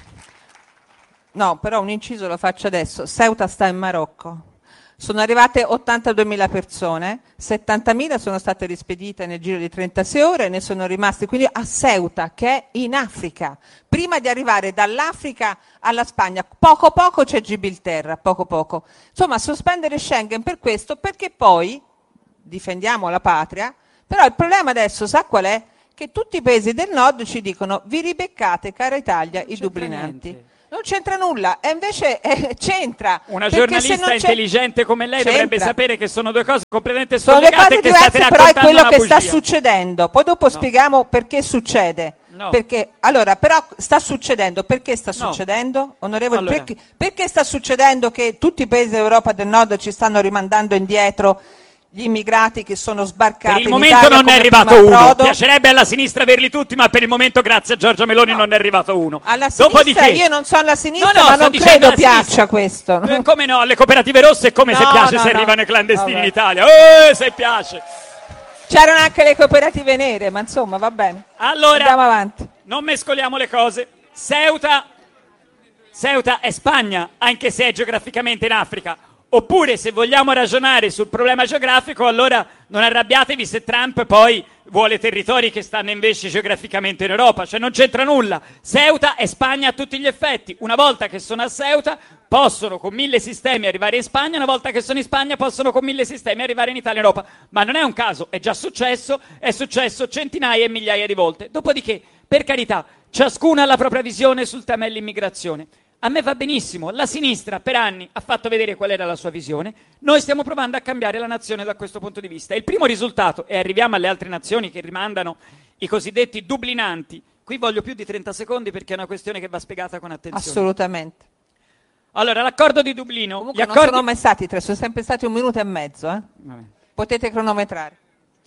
S5: No, però un inciso lo faccio adesso. Ceuta sta in Marocco. Sono arrivate 82.000 persone, 70.000 sono state rispedite nel giro di 36 ore, ne sono rimasti quindi a Ceuta, che è in Africa. Prima di arrivare dall'Africa alla Spagna, poco poco c'è Gibilterra, poco poco. Insomma, sospendere Schengen per questo, perché poi difendiamo la patria, però il problema adesso sa qual è? Che tutti i paesi del nord ci dicono vi ribeccate, cara Italia, i dublinanti. Non c'entra nulla, e invece c'entra.
S6: Una giornalista intelligente come lei dovrebbe sapere che sono due cose completamente
S5: sono
S6: scollegate,
S5: due cose diverse, però è quello che sta succedendo. Poi dopo spieghiamo perché succede.
S6: No.
S5: Perché, allora, però sta succedendo. Perché sta succedendo? Onorevole,
S6: allora.
S5: perché sta succedendo che tutti i paesi d'Europa del Nord ci stanno rimandando indietro gli immigrati che sono sbarcati
S6: per il
S5: in
S6: momento
S5: Italia
S6: non è
S5: come
S6: arrivato
S5: primo
S6: uno,
S5: approdo?
S6: piacerebbe alla sinistra averli tutti, ma per il momento grazie a Giorgia Meloni non è arrivato uno.
S5: Alla sinistra,
S6: Dopodiché,
S5: io non sono alla sinistra,
S6: no,
S5: ma non credo piaccia questo.
S6: Come no, alle cooperative rosse è come se piace se arrivano i clandestini in Italia. Se piace.
S5: C'erano anche le cooperative nere, ma insomma va bene.
S6: Allora,
S5: andiamo avanti.
S6: Non mescoliamo le cose. Ceuta è Spagna, anche se è geograficamente in Africa. Oppure, se vogliamo ragionare sul problema geografico, allora non arrabbiatevi se Trump poi vuole territori che stanno invece geograficamente in Europa, cioè non c'entra nulla. Ceuta è Spagna a tutti gli effetti. Una volta che sono a Ceuta possono con 1000 sistemi arrivare in Spagna, una volta che sono in Spagna possono con 1000 sistemi arrivare in Italia e in Europa. Ma non è un caso, è già successo, è successo centinaia e migliaia di volte. Dopodiché, per carità, ciascuno ha la propria visione sul tema dell'immigrazione. A me va benissimo, la sinistra per anni ha fatto vedere qual era la sua visione, noi stiamo provando a cambiare la nazione da questo punto di vista. Il primo risultato, e arriviamo alle altre nazioni che rimandano i cosiddetti dublinanti, qui voglio più di 30 secondi perché è una questione che va spiegata con attenzione.
S5: Assolutamente.
S6: Allora, l'accordo di Dublino...
S5: Comunque non sono mai stati 3, sono sempre stati 1 minuto e mezzo. Potete cronometrare.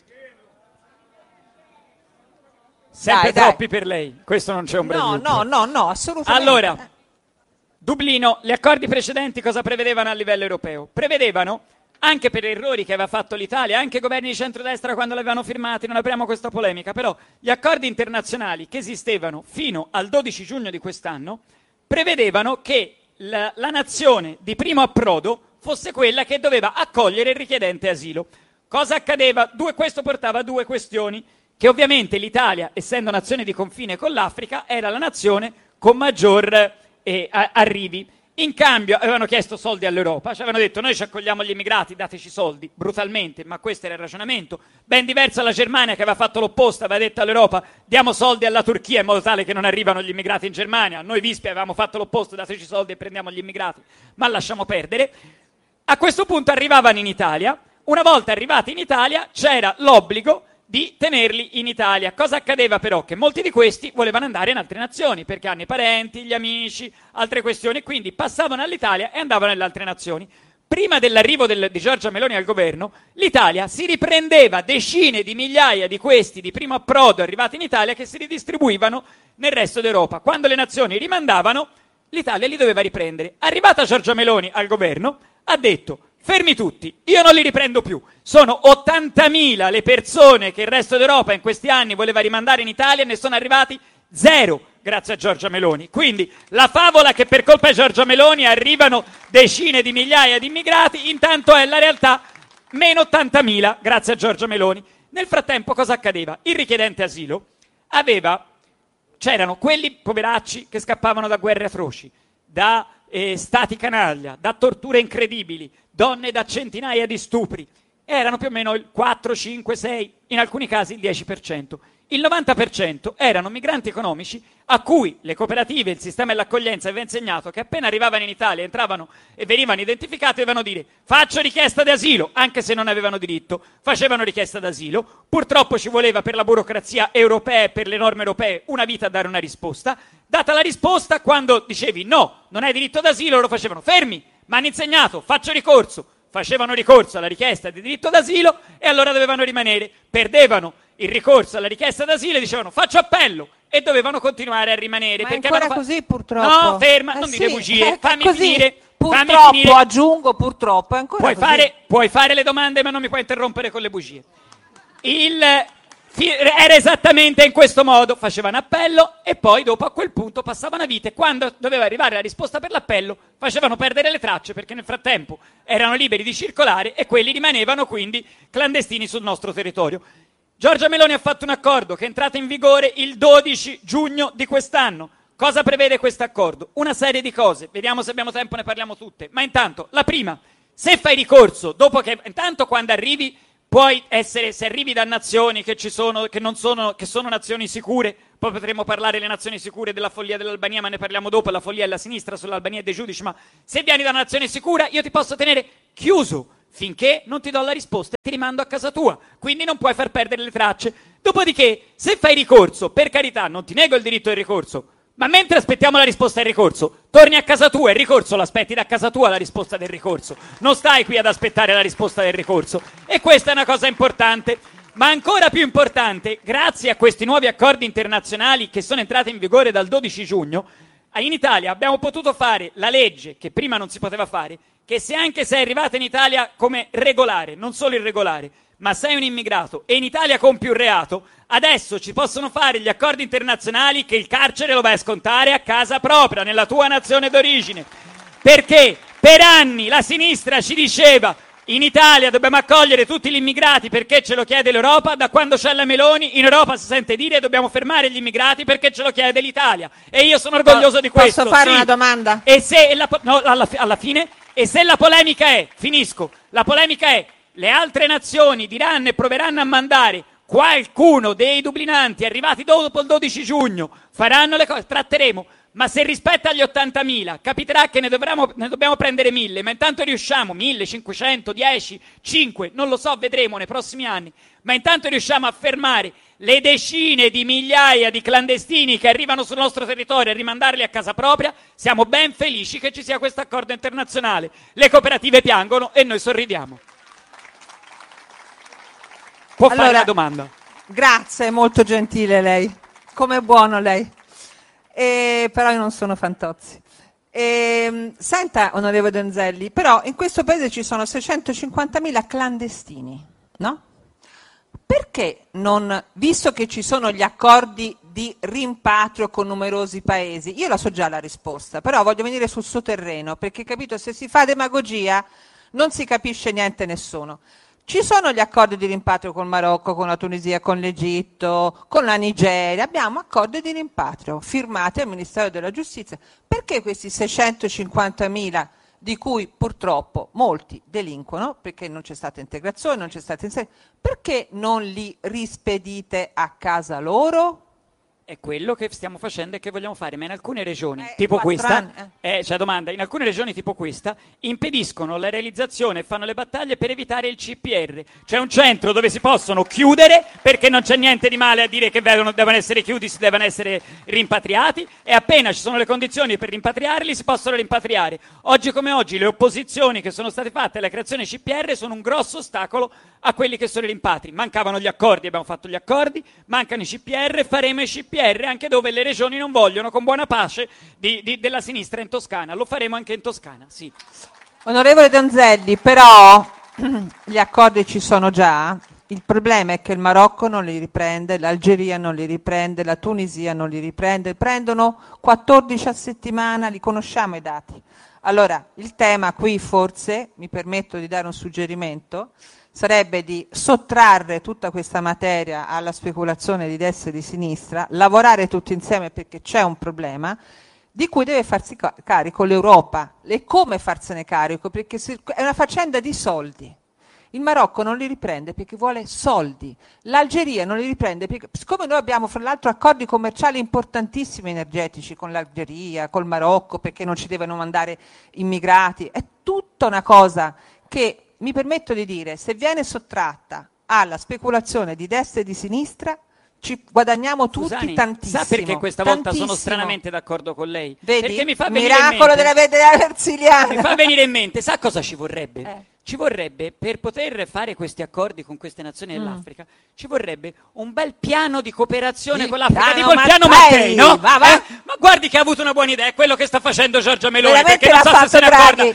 S6: Sempre troppi per lei, questo non c'è ombra di dubbio.
S5: No, assolutamente.
S6: Allora... Dublino, gli accordi precedenti cosa prevedevano a livello europeo? Prevedevano, anche per errori che aveva fatto l'Italia, anche i governi di centrodestra quando l'avevano firmati, non apriamo questa polemica, però gli accordi internazionali che esistevano fino al 12 giugno di quest'anno prevedevano che la nazione di primo approdo fosse quella che doveva accogliere il richiedente asilo. Cosa accadeva? Questo portava a due questioni, che ovviamente l'Italia, essendo nazione di confine con l'Africa, era la nazione con maggior... arrivi. In cambio avevano chiesto soldi all'Europa, ci avevano detto noi ci accogliamo gli immigrati, dateci soldi, brutalmente, ma questo era il ragionamento. Ben diverso alla Germania che aveva fatto l'opposto, aveva detto all'Europa diamo soldi alla Turchia in modo tale che non arrivano gli immigrati in Germania. Noi Vispi avevamo fatto l'opposto, dateci soldi e prendiamo gli immigrati, ma lasciamo perdere. A questo punto arrivavano in Italia, una volta arrivati in Italia c'era l'obbligo di tenerli in Italia. Cosa accadeva però? Che molti di questi volevano andare in altre nazioni, perché hanno i parenti, gli amici, altre questioni, quindi passavano all'Italia e andavano nelle altre nazioni. Prima dell'arrivo di Giorgia Meloni al governo, l'Italia si riprendeva decine di migliaia di questi di primo approdo arrivati in Italia che si ridistribuivano nel resto d'Europa. Quando le nazioni rimandavano, l'Italia li doveva riprendere. Arrivata Giorgia Meloni al governo, ha detto fermi tutti, io non li riprendo più. Sono 80.000 le persone che il resto d'Europa in questi anni voleva rimandare in Italia e ne sono arrivati 0 grazie a Giorgia Meloni. Quindi la favola che per colpa di Giorgia Meloni arrivano decine di migliaia di immigrati, intanto è la realtà meno 80.000 grazie a Giorgia Meloni. Nel frattempo cosa accadeva? Il richiedente asilo c'erano quelli poveracci che scappavano da guerre atroci, da stati canaglia, da torture incredibili, donne da centinaia di stupri. Erano più o meno il 4, 5, 6, in alcuni casi il 10%. Il 90% erano migranti economici a cui le cooperative e il sistema dell'accoglienza aveva insegnato che appena arrivavano in Italia, entravano e venivano identificati, dovevano dire faccio richiesta di asilo, anche se non avevano diritto, facevano richiesta d'asilo. Purtroppo ci voleva per la burocrazia europea e per le norme europee una vita a dare una risposta. Data la risposta, quando dicevi no, non hai diritto d'asilo, loro facevano fermi, mi hanno insegnato, faccio ricorso. Facevano ricorso alla richiesta di diritto d'asilo e allora dovevano rimanere. Perdevano il ricorso alla richiesta d'asilo e dicevano faccio appello e dovevano continuare a rimanere.
S5: Ma
S6: perché
S5: è ancora così purtroppo.
S6: No, ferma, non dire bugie, fammi
S5: così.
S6: finire.
S5: Purtroppo,
S6: fammi finire.
S5: aggiungo purtroppo, è ancora
S6: Puoi
S5: così.
S6: puoi fare le domande ma non mi puoi interrompere con le bugie. Era esattamente in questo modo, facevano appello e poi dopo a quel punto passavano a vite. Quando doveva arrivare la risposta per l'appello facevano perdere le tracce perché nel frattempo erano liberi di circolare e quelli rimanevano quindi clandestini sul nostro territorio. Giorgia Meloni ha fatto un accordo che è entrato in vigore il 12 giugno di quest'anno. Cosa prevede questo accordo? Una serie di cose, vediamo se abbiamo tempo, ne parliamo tutte. Ma intanto, la prima, se fai ricorso, dopo che intanto quando arrivi puoi essere, se arrivi da nazioni che sono nazioni sicure, poi potremo parlare delle nazioni sicure della follia dell'Albania, ma ne parliamo dopo, la follia è la sinistra sull'Albania e dei giudici, ma se vieni da una nazione sicura io ti posso tenere chiuso finché non ti do la risposta e ti rimando a casa tua, quindi non puoi far perdere le tracce. Dopodiché, se fai ricorso, per carità, non ti nego il diritto al ricorso, ma mentre aspettiamo la risposta del ricorso, torni a casa tua, il ricorso l'aspetti da casa tua la risposta del ricorso. Non stai qui ad aspettare la risposta del ricorso. E questa è una cosa importante. Ma ancora più importante, grazie a questi nuovi accordi internazionali che sono entrati in vigore dal 12 giugno, in Italia abbiamo potuto fare la legge che prima non si poteva fare, che se anche sei arrivato in Italia come regolare, non solo irregolare, ma sei un immigrato e in Italia compi un reato, adesso ci possono fare gli accordi internazionali che il carcere lo vai a scontare a casa propria, nella tua nazione d'origine. Perché per anni la sinistra ci diceva in Italia dobbiamo accogliere tutti gli immigrati perché ce lo chiede l'Europa, da quando c'è la Meloni in Europa si sente dire dobbiamo fermare gli immigrati perché ce lo chiede l'Italia. E io sono orgoglioso di questo.
S5: Posso fare una domanda?
S6: E se alla fine, e se la polemica è, finisco, la polemica è le altre nazioni diranno e proveranno a mandare qualcuno dei dublinanti arrivati dopo il 12 giugno, faranno le cose, tratteremo, ma se rispetto agli 80.000 capiterà che ne dobbiamo prendere 1.000, ma intanto riusciamo, 1.500, 10, 5, non lo so, vedremo nei prossimi anni, ma intanto riusciamo a fermare le decine di migliaia di clandestini che arrivano sul nostro territorio e rimandarli a casa propria, siamo ben felici che ci sia questo accordo internazionale. Le cooperative piangono e noi sorridiamo. Può fare la domanda.
S5: Grazie, è molto gentile lei. Com'è buono lei. Però io non sono Fantozzi. Senta, onorevole Donzelli, però in questo paese ci sono 650.000 clandestini, no? Perché non, visto che ci sono gli accordi di rimpatrio con numerosi paesi, io la so già la risposta, però voglio venire sul suo terreno, perché capito, se si fa demagogia non si capisce niente nessuno. Ci sono gli accordi di rimpatrio con il Marocco, con la Tunisia, con l'Egitto, con la Nigeria. Abbiamo accordi di rimpatrio firmati al Ministero della Giustizia. Perché questi 650.000, di cui purtroppo molti delinquono, perché non c'è stata integrazione, non c'è stata inserimento, perché non li rispedite a casa loro?
S6: È quello che stiamo facendo e che vogliamo fare, ma in alcune regioni, tipo questa, in alcune regioni tipo questa, impediscono la realizzazione e fanno le battaglie per evitare il CPR. C'è un centro dove si possono chiudere perché non c'è niente di male a dire che devono essere chiusi, devono essere rimpatriati, e appena ci sono le condizioni per rimpatriarli si possono rimpatriare. Oggi come oggi le opposizioni che sono state fatte alla creazione CPR sono un grosso ostacolo a quelli che sono i rimpatri. Mancavano gli accordi, abbiamo fatto gli accordi, mancano i CPR, faremo i CPR anche dove le regioni non vogliono, con buona pace della sinistra in Toscana. Lo faremo anche in Toscana, sì.
S5: Onorevole Donzelli, però gli accordi ci sono già. Il problema è che il Marocco non li riprende, l'Algeria non li riprende, la Tunisia non li riprende. Prendono 14 a settimana, li conosciamo i dati. Allora, il tema qui forse, mi permetto di dare un suggerimento, sarebbe di sottrarre tutta questa materia alla speculazione di destra e di sinistra, lavorare tutti insieme perché c'è un problema di cui deve farsi carico l'Europa. E come farsene carico? Perché è una faccenda di soldi. Il Marocco non li riprende perché vuole soldi, l'Algeria non li riprende perché, siccome noi abbiamo fra l'altro accordi commerciali importantissimi energetici con l'Algeria, col Marocco, perché non ci devono mandare immigrati, è tutta una cosa che, mi permetto di dire, se viene sottratta alla speculazione di destra e di sinistra, ci guadagniamo tutti.
S6: Scusani,
S5: tantissimo.
S6: Sa perché questa volta
S5: tantissimo.
S6: sono stranamente d'accordo con lei?
S5: Vedi?
S6: Perché mi fa venire
S5: miracolo
S6: in mente,
S5: della vedetta versiliana.
S6: mi fa venire in mente, sa cosa ci vorrebbe? ci vorrebbe, per poter fare questi accordi con queste nazioni dell'Africa, ci vorrebbe un bel piano di cooperazione con l'Africa, tipo il piano Mattei, no?
S5: Va.
S6: Ma guardi che ha avuto una buona idea, è quello che sta facendo Giorgia Meloni,
S5: Veramente
S6: perché non so se se ne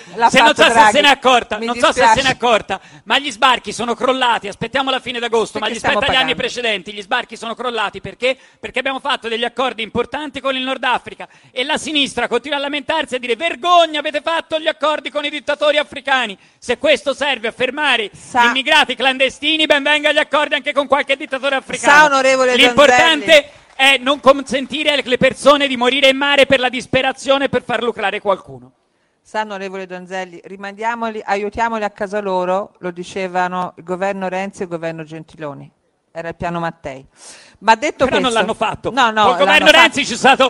S6: è
S5: accorta,
S6: non so se se ne è accorta, ma gli sbarchi sono crollati, aspettiamo la fine d'agosto, ma rispetto agli anni precedenti gli sbarchi sono crollati, perché? Perché abbiamo fatto degli accordi importanti con il Nord Africa e la sinistra continua a lamentarsi e a dire vergogna, avete fatto gli accordi con i dittatori africani. Se questo serve a fermare gli immigrati clandestini, ben venga gli accordi anche con qualche dittatore africano. L'importante è non consentire alle persone di morire in mare per la disperazione per far lucrare qualcuno.
S5: Onorevole Donzelli, rimandiamoli, aiutiamoli a casa loro, lo dicevano il governo Renzi e il governo Gentiloni. Era il piano Mattei. Ma detto
S6: però
S5: questo,
S6: non l'hanno fatto.
S5: No,
S6: Col governo Renzi c'è stato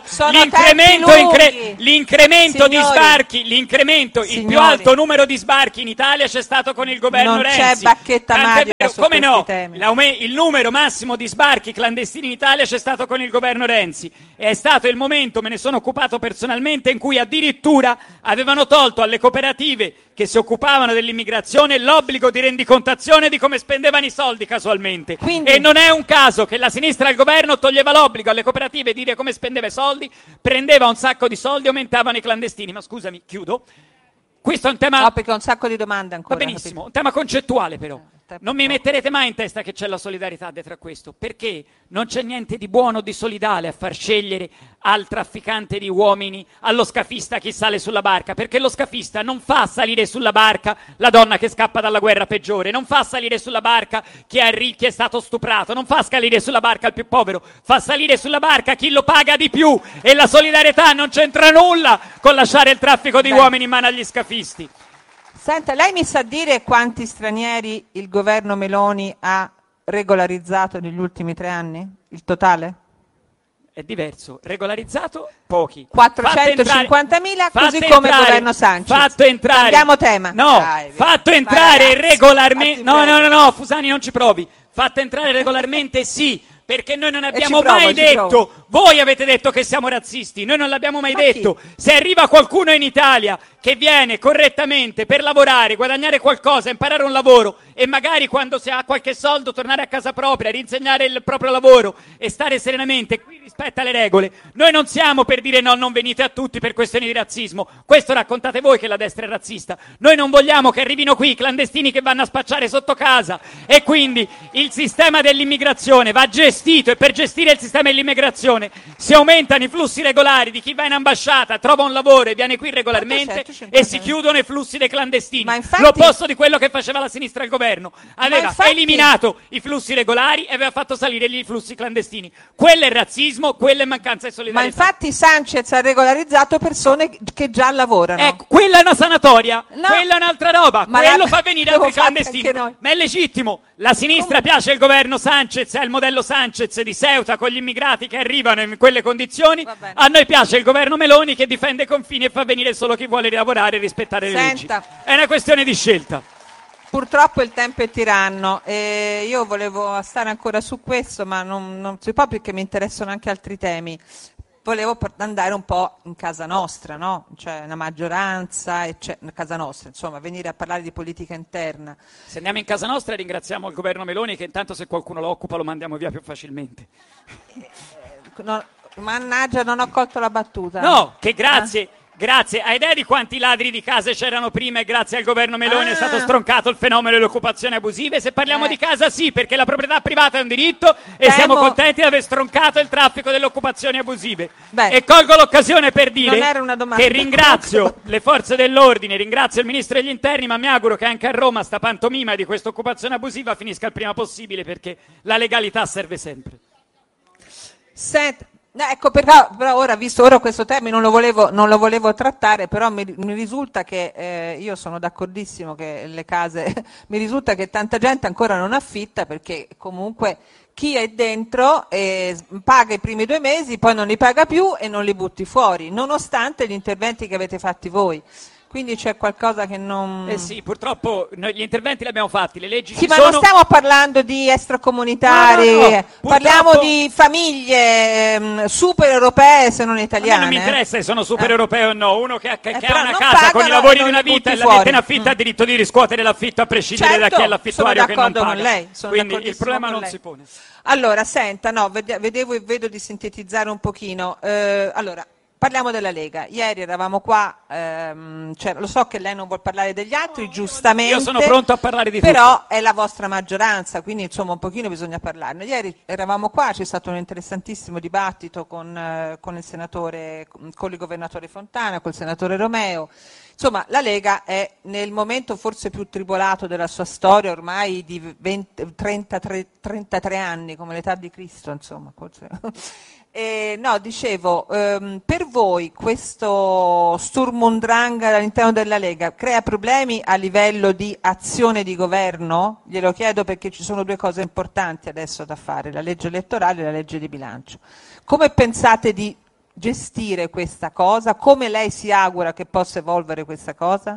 S6: l'incremento di sbarchi, il più alto numero di sbarchi in Italia c'è stato con il governo Renzi.
S5: Non c'è bacchetta magica su
S6: come no?
S5: temi.
S6: Il numero massimo di sbarchi clandestini in Italia c'è stato con il governo Renzi. E è stato il momento, me ne sono occupato personalmente, in cui addirittura avevano tolto alle cooperative che si occupavano dell'immigrazione l'obbligo di rendicontazione di come spendevano i soldi casualmente. E non è un caso che la sinistra al governo toglieva l'obbligo alle cooperative di dire come spendeva i soldi, prendeva un sacco di soldi e aumentavano i clandestini. Ma scusami, chiudo. Questo è un tema...
S5: No, perché ho un sacco di domande ancora.
S6: Va benissimo, un tema concettuale però. Non mi metterete mai in testa che c'è la solidarietà dietro a questo, perché non c'è niente di buono o di solidale a far scegliere al trafficante di uomini, allo scafista chi sale sulla barca, perché lo scafista non fa salire sulla barca la donna che scappa dalla guerra peggiore, non fa salire sulla barca chi è stato stuprato, non fa salire sulla barca il più povero, fa salire sulla barca chi lo paga di più, e la solidarietà non c'entra nulla con lasciare il traffico di uomini in mano agli scafisti.
S5: Senta, lei mi sa dire quanti stranieri il governo Meloni ha regolarizzato negli ultimi 3 anni? Il totale?
S6: È diverso. Regolarizzato? Pochi.
S5: 450.000, così come il governo Sanchez.
S6: Fatto entrare.
S5: Cambiamo tema.
S6: No, fatto entrare regolarmente. No, Fusani, non ci provi. Fatto entrare regolarmente sì. Perché noi non abbiamo mai detto, voi avete detto che siamo razzisti, noi non l'abbiamo mai detto. Se arriva qualcuno in Italia che viene correttamente per lavorare, guadagnare qualcosa, imparare un lavoro e magari quando si ha qualche soldo tornare a casa propria, rinsegnare il proprio lavoro e stare serenamente, qui rispetta le regole, noi non siamo per dire no, non venite a tutti per questioni di razzismo. Questo raccontate voi che la destra è razzista. Noi non vogliamo che arrivino qui i clandestini che vanno a spacciare sotto casa, e quindi il sistema dell'immigrazione va gestito, e per gestire il sistema dell'immigrazione si aumentano i flussi regolari di chi va in ambasciata, trova un lavoro e viene qui regolarmente, e si chiudono i flussi dei clandestini. L'opposto di quello che faceva la sinistra al governo. Aveva eliminato i flussi regolari e aveva fatto salire gli flussi clandestini. Quello è razzismo, quella è mancanza di solidarietà.
S5: Ma infatti Sanchez ha regolarizzato persone che già lavorano.
S6: Ecco, quella è una sanatoria, quella è un'altra roba, quello fa venire anche i clandestini. Ma è legittimo. La sinistra piace il governo Sanchez, è il modello Sanchez di Ceuta con gli immigrati che arrivano in quelle condizioni. A noi piace il governo Meloni che difende i confini e fa venire solo chi vuole lavorare e rispettare le leggi. È una questione di scelta.
S5: Purtroppo il tempo è tiranno e io volevo stare ancora su questo, ma non si può, perché mi interessano anche altri temi. Volevo andare un po' in casa nostra, no? Cioè una maggioranza, casa nostra, insomma, venire a parlare di politica interna.
S6: Se andiamo in casa nostra ringraziamo il governo Meloni, che intanto se qualcuno lo occupa lo mandiamo via più facilmente.
S5: Mannaggia, non ho colto la battuta.
S6: No, che grazie. Grazie, hai idea di quanti ladri di case c'erano prima e grazie al governo Meloni è stato stroncato il fenomeno delle occupazioni abusive? Se parliamo di casa sì, perché la proprietà privata è un diritto e siamo contenti di aver stroncato il traffico delle occupazioni abusive. E colgo l'occasione per dire che ringrazio le forze dell'ordine, ringrazio il ministro degli interni, ma mi auguro che anche a Roma sta pantomima di questa occupazione abusiva finisca il prima possibile, perché la legalità serve sempre.
S5: No, ecco, però ora, visto ora questo tema, non lo volevo trattare, però mi risulta che io sono d'accordissimo che le case, mi risulta che tanta gente ancora non affitta, perché comunque chi è dentro paga i primi 2 mesi, poi non li paga più e non li butti fuori, nonostante gli interventi che avete fatti voi. Quindi c'è qualcosa che non...
S6: Sì, purtroppo noi gli interventi li abbiamo fatti, le leggi
S5: Sì,
S6: ci
S5: ma
S6: sono...
S5: non stiamo parlando di extracomunitari,
S6: No,
S5: parliamo di famiglie super europee se non italiane.
S6: A me non mi interessa se sono super europei o no, uno che ha
S5: però
S6: una
S5: non
S6: casa con i
S5: pagano
S6: lavori
S5: e
S6: di
S5: non
S6: una
S5: li
S6: vita e
S5: butti
S6: la mette in
S5: fuori.
S6: affitto ha diritto di riscuotere l'affitto a prescindere da chi è l'affittuario che non
S5: sono d'accordo
S6: paga.
S5: con lei, sono
S6: Quindi il
S5: d'accordissimo
S6: problema
S5: con
S6: non
S5: lei.
S6: si pone.
S5: Allora, senta, no, vedo di sintetizzare un pochino. Allora, parliamo della Lega. Ieri eravamo qua, lo so che lei non vuol parlare degli altri, giustamente.
S6: Io sono pronto a parlare di
S5: però
S6: tutto.
S5: è la vostra maggioranza, quindi insomma un pochino bisogna parlarne. Ieri eravamo qua, c'è stato un interessantissimo dibattito con il senatore, con il governatore Fontana, col senatore Romeo. Insomma, la Lega è nel momento forse più tribolato della sua storia, ormai di 33 anni, come l'età di Cristo, insomma. No, dicevo, per voi questo Sturm und Drang all'interno della Lega crea problemi a livello di azione di governo? Glielo chiedo perché ci sono due cose importanti adesso da fare, la legge elettorale e la legge di bilancio. Come pensate di gestire questa cosa? Come lei si augura che possa evolvere questa cosa?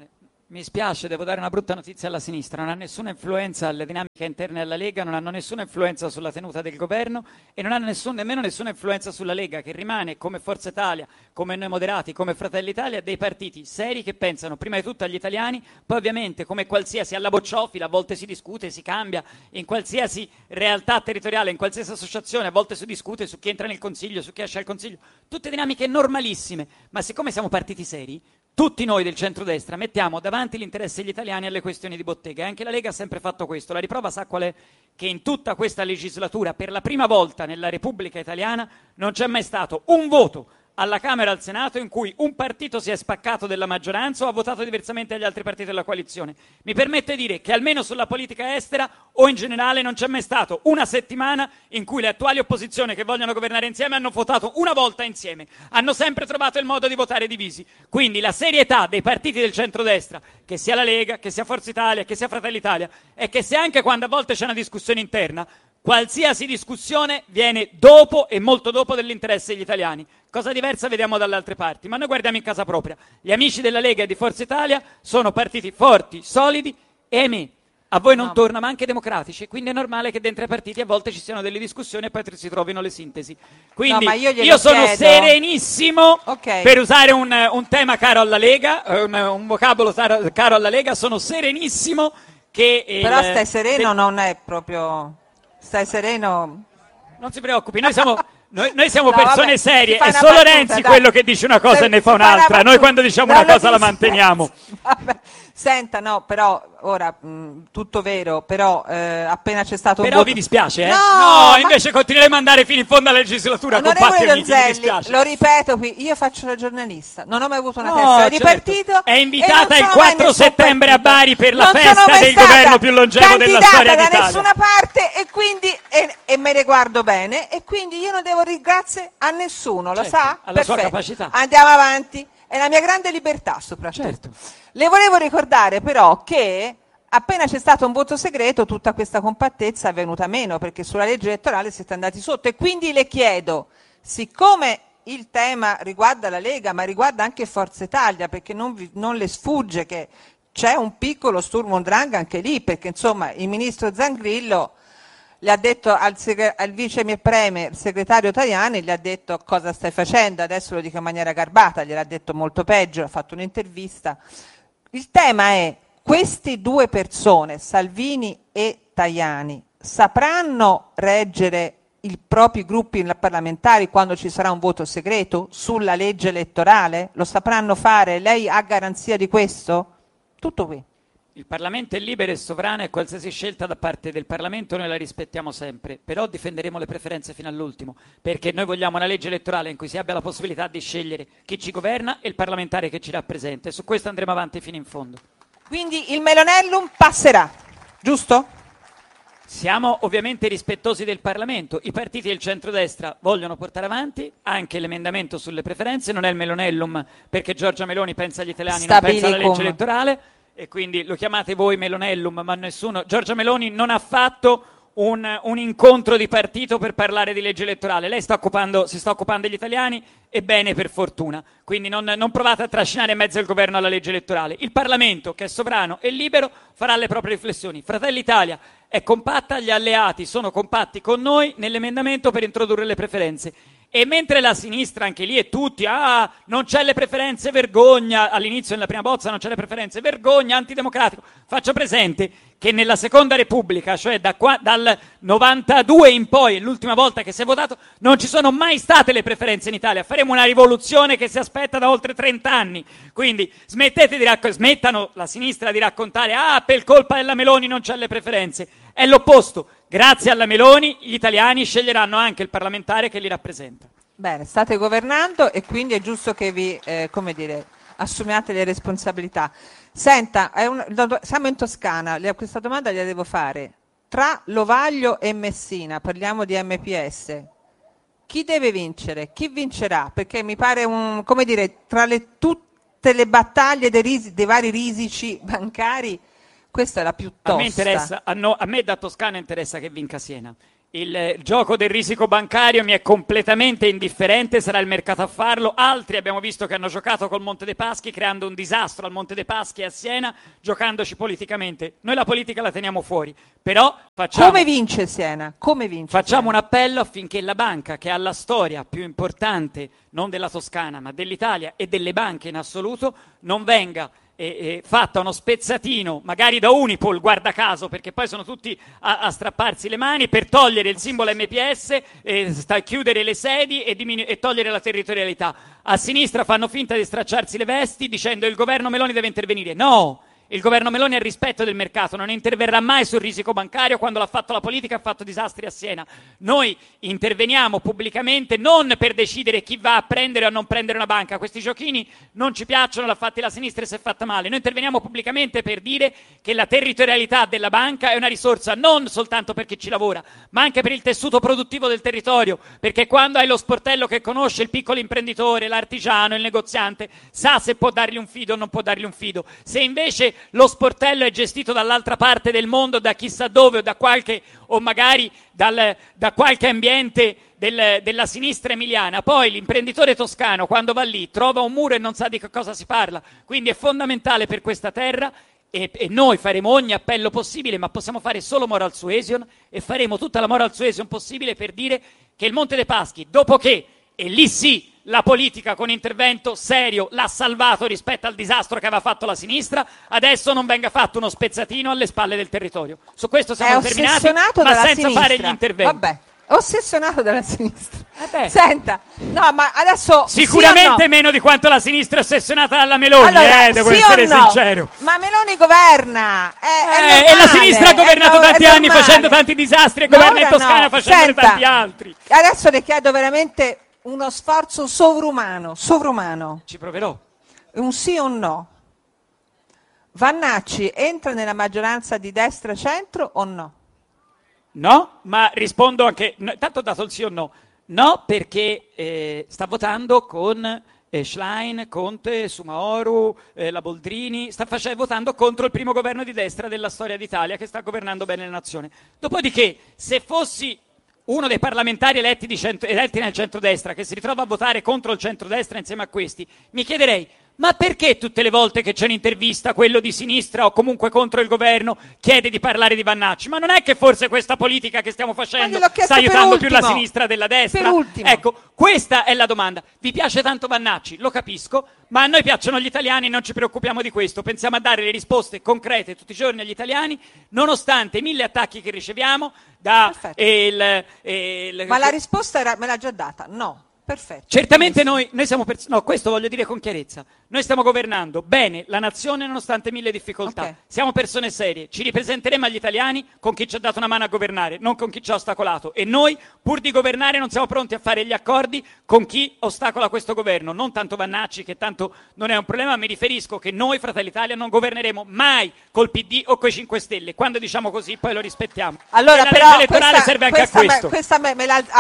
S6: Mi spiace, devo dare una brutta notizia alla sinistra, non ha nessuna influenza alle dinamiche interne alla Lega, non hanno nessuna influenza sulla tenuta del governo e non hanno nemmeno nessuna influenza sulla Lega, che rimane come Forza Italia, come Noi Moderati, come Fratelli Italia, dei partiti seri che pensano prima di tutto agli italiani, poi ovviamente come qualsiasi alla bocciofila, a volte si discute, si cambia, in qualsiasi realtà territoriale, in qualsiasi associazione, a volte si discute su chi entra nel Consiglio, su chi esce dal Consiglio, tutte dinamiche normalissime, ma siccome siamo partiti seri, tutti noi del centrodestra mettiamo davanti l'interesse degli italiani alle questioni di bottega e anche la Lega ha sempre fatto questo. La riprova sa qual è? Che in tutta questa legislatura, per la prima volta nella Repubblica Italiana, non c'è mai stato un voto alla Camera e al Senato in cui un partito si è spaccato della maggioranza o ha votato diversamente agli altri partiti della coalizione. Mi permette di dire che almeno sulla politica estera o in generale non c'è mai stato una settimana in cui le attuali opposizioni che vogliono governare insieme hanno votato una volta insieme. Hanno sempre trovato il modo di votare divisi. Quindi la serietà dei partiti del centrodestra, che sia la Lega, che sia Forza Italia, che sia Fratelli Italia, è che se anche quando a volte c'è una discussione interna, qualsiasi discussione viene dopo e molto dopo dell'interesse degli italiani. Cosa diversa vediamo dalle altre parti, ma noi guardiamo in casa propria. Gli amici della Lega e di Forza Italia sono partiti forti, solidi e ahimè, a voi non torna, ma anche democratici, quindi è normale che dentro i partiti a volte ci siano delle discussioni e poi si trovino le sintesi. Quindi
S5: no,
S6: io sono serenissimo, per usare un tema caro alla Lega, un vocabolo caro alla Lega, sono serenissimo che...
S5: Però stai sereno non è proprio... Stai sereno...
S6: Non si preoccupi, noi siamo
S5: No,
S6: persone
S5: vabbè,
S6: serie,
S5: si fa
S6: è
S5: una
S6: solo
S5: battuta,
S6: Renzi
S5: dai.
S6: quello che dice una cosa e ne fa
S5: Si
S6: un'altra. Noi
S5: battuta.
S6: quando diciamo
S5: No,
S6: una cosa la
S5: ti-
S6: manteniamo.
S5: Vabbè. Senta, no, però ora tutto vero, però appena c'è stato un
S6: Però
S5: voto...
S6: vi dispiace, eh?
S5: No,
S6: No,
S5: ma-
S6: invece continueremo ad andare fino in fondo alla legislatura, compatti
S5: Onorevole
S6: amici, mi
S5: Donzelli,
S6: dispiace.
S5: lo ripeto qui, io faccio la giornalista, non ho mai avuto una
S6: No,
S5: tessera di
S6: certo.
S5: partito.
S6: È
S5: e
S6: invitata
S5: non
S6: il
S5: sono
S6: 4
S5: mai nessun
S6: settembre a
S5: partito.
S6: Bari per la
S5: Non
S6: festa
S5: sono mai
S6: del
S5: stata
S6: governo più longevo della storia
S5: candidata da
S6: d'Italia.
S5: nessuna parte e quindi e me ne guardo bene e quindi io non devo ringraziare a nessuno, lo
S6: Certo,
S5: sa?
S6: alla sua
S5: Perfetto.
S6: capacità.
S5: Andiamo avanti, è la mia grande libertà soprattutto.
S6: Certo.
S5: Le volevo ricordare però che appena c'è stato un voto segreto tutta questa compattezza è venuta meno perché sulla legge elettorale siete andati sotto e quindi le chiedo, siccome il tema riguarda la Lega ma riguarda anche Forza Italia perché non le sfugge che c'è un piccolo Sturm und Drang anche lì perché insomma il ministro Zangrillo le ha detto al vice premier segretario Tajani, gli ha detto cosa stai facendo, adesso lo dico in maniera garbata, gliel'ha detto molto peggio, ha fatto un'intervista. Il tema è, queste due persone, Salvini e Tajani, sapranno reggere i propri gruppi parlamentari quando ci sarà un voto segreto sulla legge elettorale? Lo sapranno fare? Lei ha garanzia di questo? Tutto qui.
S6: Il Parlamento è libero e sovrano e qualsiasi scelta da parte del Parlamento noi la rispettiamo sempre, però difenderemo le preferenze fino all'ultimo, perché noi vogliamo una legge elettorale in cui si abbia la possibilità di scegliere chi ci governa e il parlamentare che ci rappresenta e su questo andremo avanti fino in fondo.
S5: Quindi il Melonellum passerà, giusto?
S6: Siamo ovviamente rispettosi del Parlamento, i partiti del centrodestra vogliono portare avanti anche l'emendamento sulle preferenze, non è il Melonellum perché Giorgia Meloni pensa agli italiani, non pensa alla legge elettorale. E quindi lo chiamate voi Melonellum, ma nessuno. Giorgia Meloni non ha fatto un incontro di partito per parlare di legge elettorale. Lei si sta occupando degli italiani, e bene, per fortuna. Quindi non provate a trascinare in mezzo il governo alla legge elettorale. Il Parlamento, che è sovrano e libero, farà le proprie riflessioni. Fratelli Italia è compatta, gli alleati sono compatti con noi nell'emendamento per introdurre le preferenze. E mentre la sinistra, anche lì, e tutti, non c'è le preferenze, vergogna, all'inizio nella prima bozza non c'è le preferenze, vergogna, antidemocratico, faccio presente che nella Seconda Repubblica, cioè dal 92 in poi, è l'ultima volta che si è votato, non ci sono mai state le preferenze in Italia. Faremo una rivoluzione che si aspetta da oltre 30 anni. Quindi smettano la sinistra di raccontare per colpa della Meloni non c'è le preferenze. È l'opposto. Grazie alla Meloni gli italiani sceglieranno anche il parlamentare che li rappresenta.
S5: Bene, state governando e quindi è giusto che vi, assumiate le responsabilità. Senta, siamo in Toscana, questa domanda gliela devo fare. Tra Lovaglio e Messina, parliamo di MPS, chi deve vincere? Chi vincerà? Perché mi pare tra tutte le battaglie dei vari risici bancari, questa è la più tosta.
S6: A me da Toscana interessa che vinca Siena. Il gioco del risico bancario mi è completamente indifferente, sarà il mercato a farlo. Altri abbiamo visto che hanno giocato col Monte dei Paschi, creando un disastro al Monte dei Paschi e a Siena, giocandoci politicamente. Noi la politica la teniamo fuori, però
S5: come vince Siena?
S6: Facciamo un appello affinché la banca, che ha la storia più importante, non della Toscana, ma dell'Italia e delle banche in assoluto, non venga fatta uno spezzatino, magari da Unipol, guarda caso, perché poi sono tutti a strapparsi le mani per togliere il simbolo MPS, chiudere le sedi e togliere la territorialità. A sinistra fanno finta di stracciarsi le vesti dicendo il governo Meloni deve intervenire. No! Il governo Meloni ha il rispetto del mercato, non interverrà mai sul risico bancario. Quando l'ha fatto la politica ha fatto disastri a Siena. Noi interveniamo pubblicamente non per decidere chi va a prendere o a non prendere una banca. Questi giochini non ci piacciono, l'ha fatti la sinistra e si è fatta male. Noi interveniamo pubblicamente per dire che la territorialità della banca è una risorsa non soltanto per chi ci lavora, ma anche per il tessuto produttivo del territorio, perché quando hai lo sportello che conosce il piccolo imprenditore, l'artigiano, il negoziante, sa se può dargli un fido o non può dargli un fido. Se invece lo sportello è gestito dall'altra parte del mondo, da chissà dove, o magari da qualche ambiente della sinistra emiliana, poi l'imprenditore toscano quando va lì trova un muro e non sa di che cosa si parla. Quindi è fondamentale per questa terra e noi faremo ogni appello possibile, ma possiamo fare solo moral suasion, e faremo tutta la moral suasion possibile per dire che il Monte dei Paschi, dopo che, e lì sì, la politica con intervento serio l'ha salvato rispetto al disastro che aveva fatto la sinistra, adesso non venga fatto uno spezzatino alle spalle del territorio. Su questo siamo determinati, ma senza fare gli interventi.
S5: Vabbè, ossessionato dalla sinistra. Senta, no, ma adesso
S6: sicuramente meno di quanto la sinistra è ossessionata dalla Meloni, devo essere sincero.
S5: Ma Meloni governa.
S6: E la sinistra ha governato tanti anni facendo tanti disastri, e governa in Toscana facendo tanti altri.
S5: Adesso le chiedo veramente uno sforzo sovrumano.
S6: Ci proverò.
S5: Un sì o un no? Vannacci entra nella maggioranza di destra-centro o no?
S6: No, ma rispondo anche, tanto ho dato il sì o no. No, perché sta votando con Schlein, Conte, Soumahoro, la Boldrini, sta votando contro il primo governo di destra della storia d'Italia che sta governando bene la nazione. Dopodiché, se fossi uno dei parlamentari eletti nel centrodestra che si ritrova a votare contro il centrodestra insieme a questi, mi chiederei: ma perché tutte le volte che c'è un'intervista quello di sinistra o comunque contro il governo chiede di parlare di Vannacci? Ma non è che forse questa politica che stiamo facendo sta aiutando più la sinistra della destra? Ecco, questa è la domanda. Vi piace tanto Vannacci? Lo capisco, ma a noi piacciono gli italiani e non ci preoccupiamo di questo. Pensiamo a dare le risposte concrete tutti i giorni agli italiani, nonostante i 1000 attacchi che riceviamo
S5: ma la risposta me l'ha già data, no. Perfetto.
S6: Certamente noi siamo no, questo voglio dire con chiarezza. Noi stiamo governando bene la nazione nonostante 1000 difficoltà.
S5: Okay.
S6: Siamo persone serie, ci ripresenteremo agli italiani con chi ci ha dato una mano a governare, non con chi ci ha ostacolato. E noi, pur di governare, non siamo pronti a fare gli accordi con chi ostacola questo governo. Non tanto Vannacci, che tanto non è un problema, mi riferisco che noi, Fratelli d'Italia, non governeremo mai col PD o coi 5 Stelle. Quando diciamo così, poi lo rispettiamo.
S5: Allora,
S6: la
S5: però,
S6: legge elettorale serve anche a questo.
S5: Questa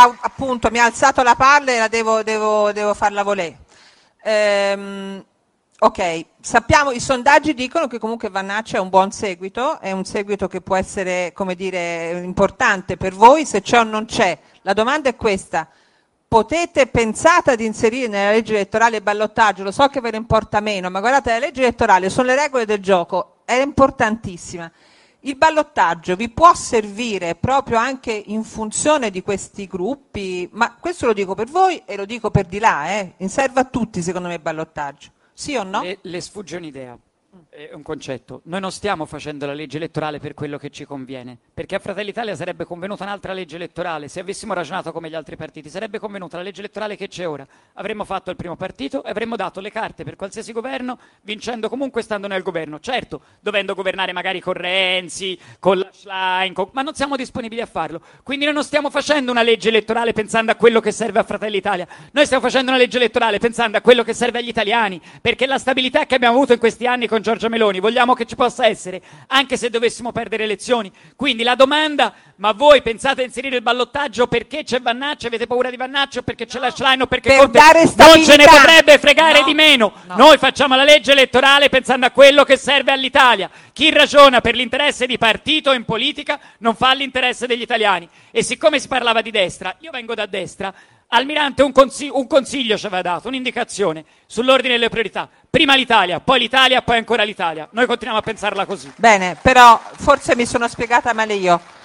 S5: appunto mi ha alzato la palla e la devo farla volere. Ok, sappiamo, i sondaggi dicono che comunque Vannacci è un buon seguito, è un seguito che può essere, come dire, importante per voi, se c'è o non c'è. La domanda è questa: pensate ad inserire nella legge elettorale il ballottaggio? Lo so che ve ne importa meno, ma guardate, la legge elettorale sono le regole del gioco, è importantissima. Il ballottaggio vi può servire proprio anche in funzione di questi gruppi, ma questo lo dico per voi e lo dico per di là, serve a tutti secondo me il ballottaggio, sì o no?
S6: Le sfugge un'idea, è un concetto. Noi non stiamo facendo la legge elettorale per quello che ci conviene, perché a Fratelli Italia sarebbe convenuta un'altra legge elettorale. Se avessimo ragionato come gli altri partiti, sarebbe convenuta la legge elettorale che c'è ora. Avremmo fatto il primo partito e avremmo dato le carte per qualsiasi governo, vincendo comunque stando nel governo. Certo, dovendo governare magari con Renzi, con la Schlein, ma non siamo disponibili a farlo. Quindi noi non stiamo facendo una legge elettorale pensando a quello che serve a Fratelli Italia. Noi stiamo facendo una legge elettorale pensando a quello che serve agli italiani, perché la stabilità che abbiamo avuto in questi anni con Giorgia Meloni vogliamo che ci possa essere anche se dovessimo perdere elezioni. Quindi la domanda: ma voi pensate a inserire il ballottaggio perché c'è Vannacci, avete paura di Vannacci o perché c'è la Schlein o perché
S5: per
S6: Conte?
S5: dare
S6: Non ce ne potrebbe fregare
S5: No,
S6: di meno.
S5: no.
S6: Noi facciamo la legge elettorale pensando a quello che serve all'Italia. Chi ragiona per l'interesse di partito in politica non fa l'interesse degli italiani. E siccome si parlava di destra, io vengo da destra. Almirante un consiglio ci aveva dato, un'indicazione sull'ordine delle priorità: prima l'Italia, poi ancora l'Italia. Noi continuiamo a pensarla così.
S5: Bene, però forse mi sono spiegata male io.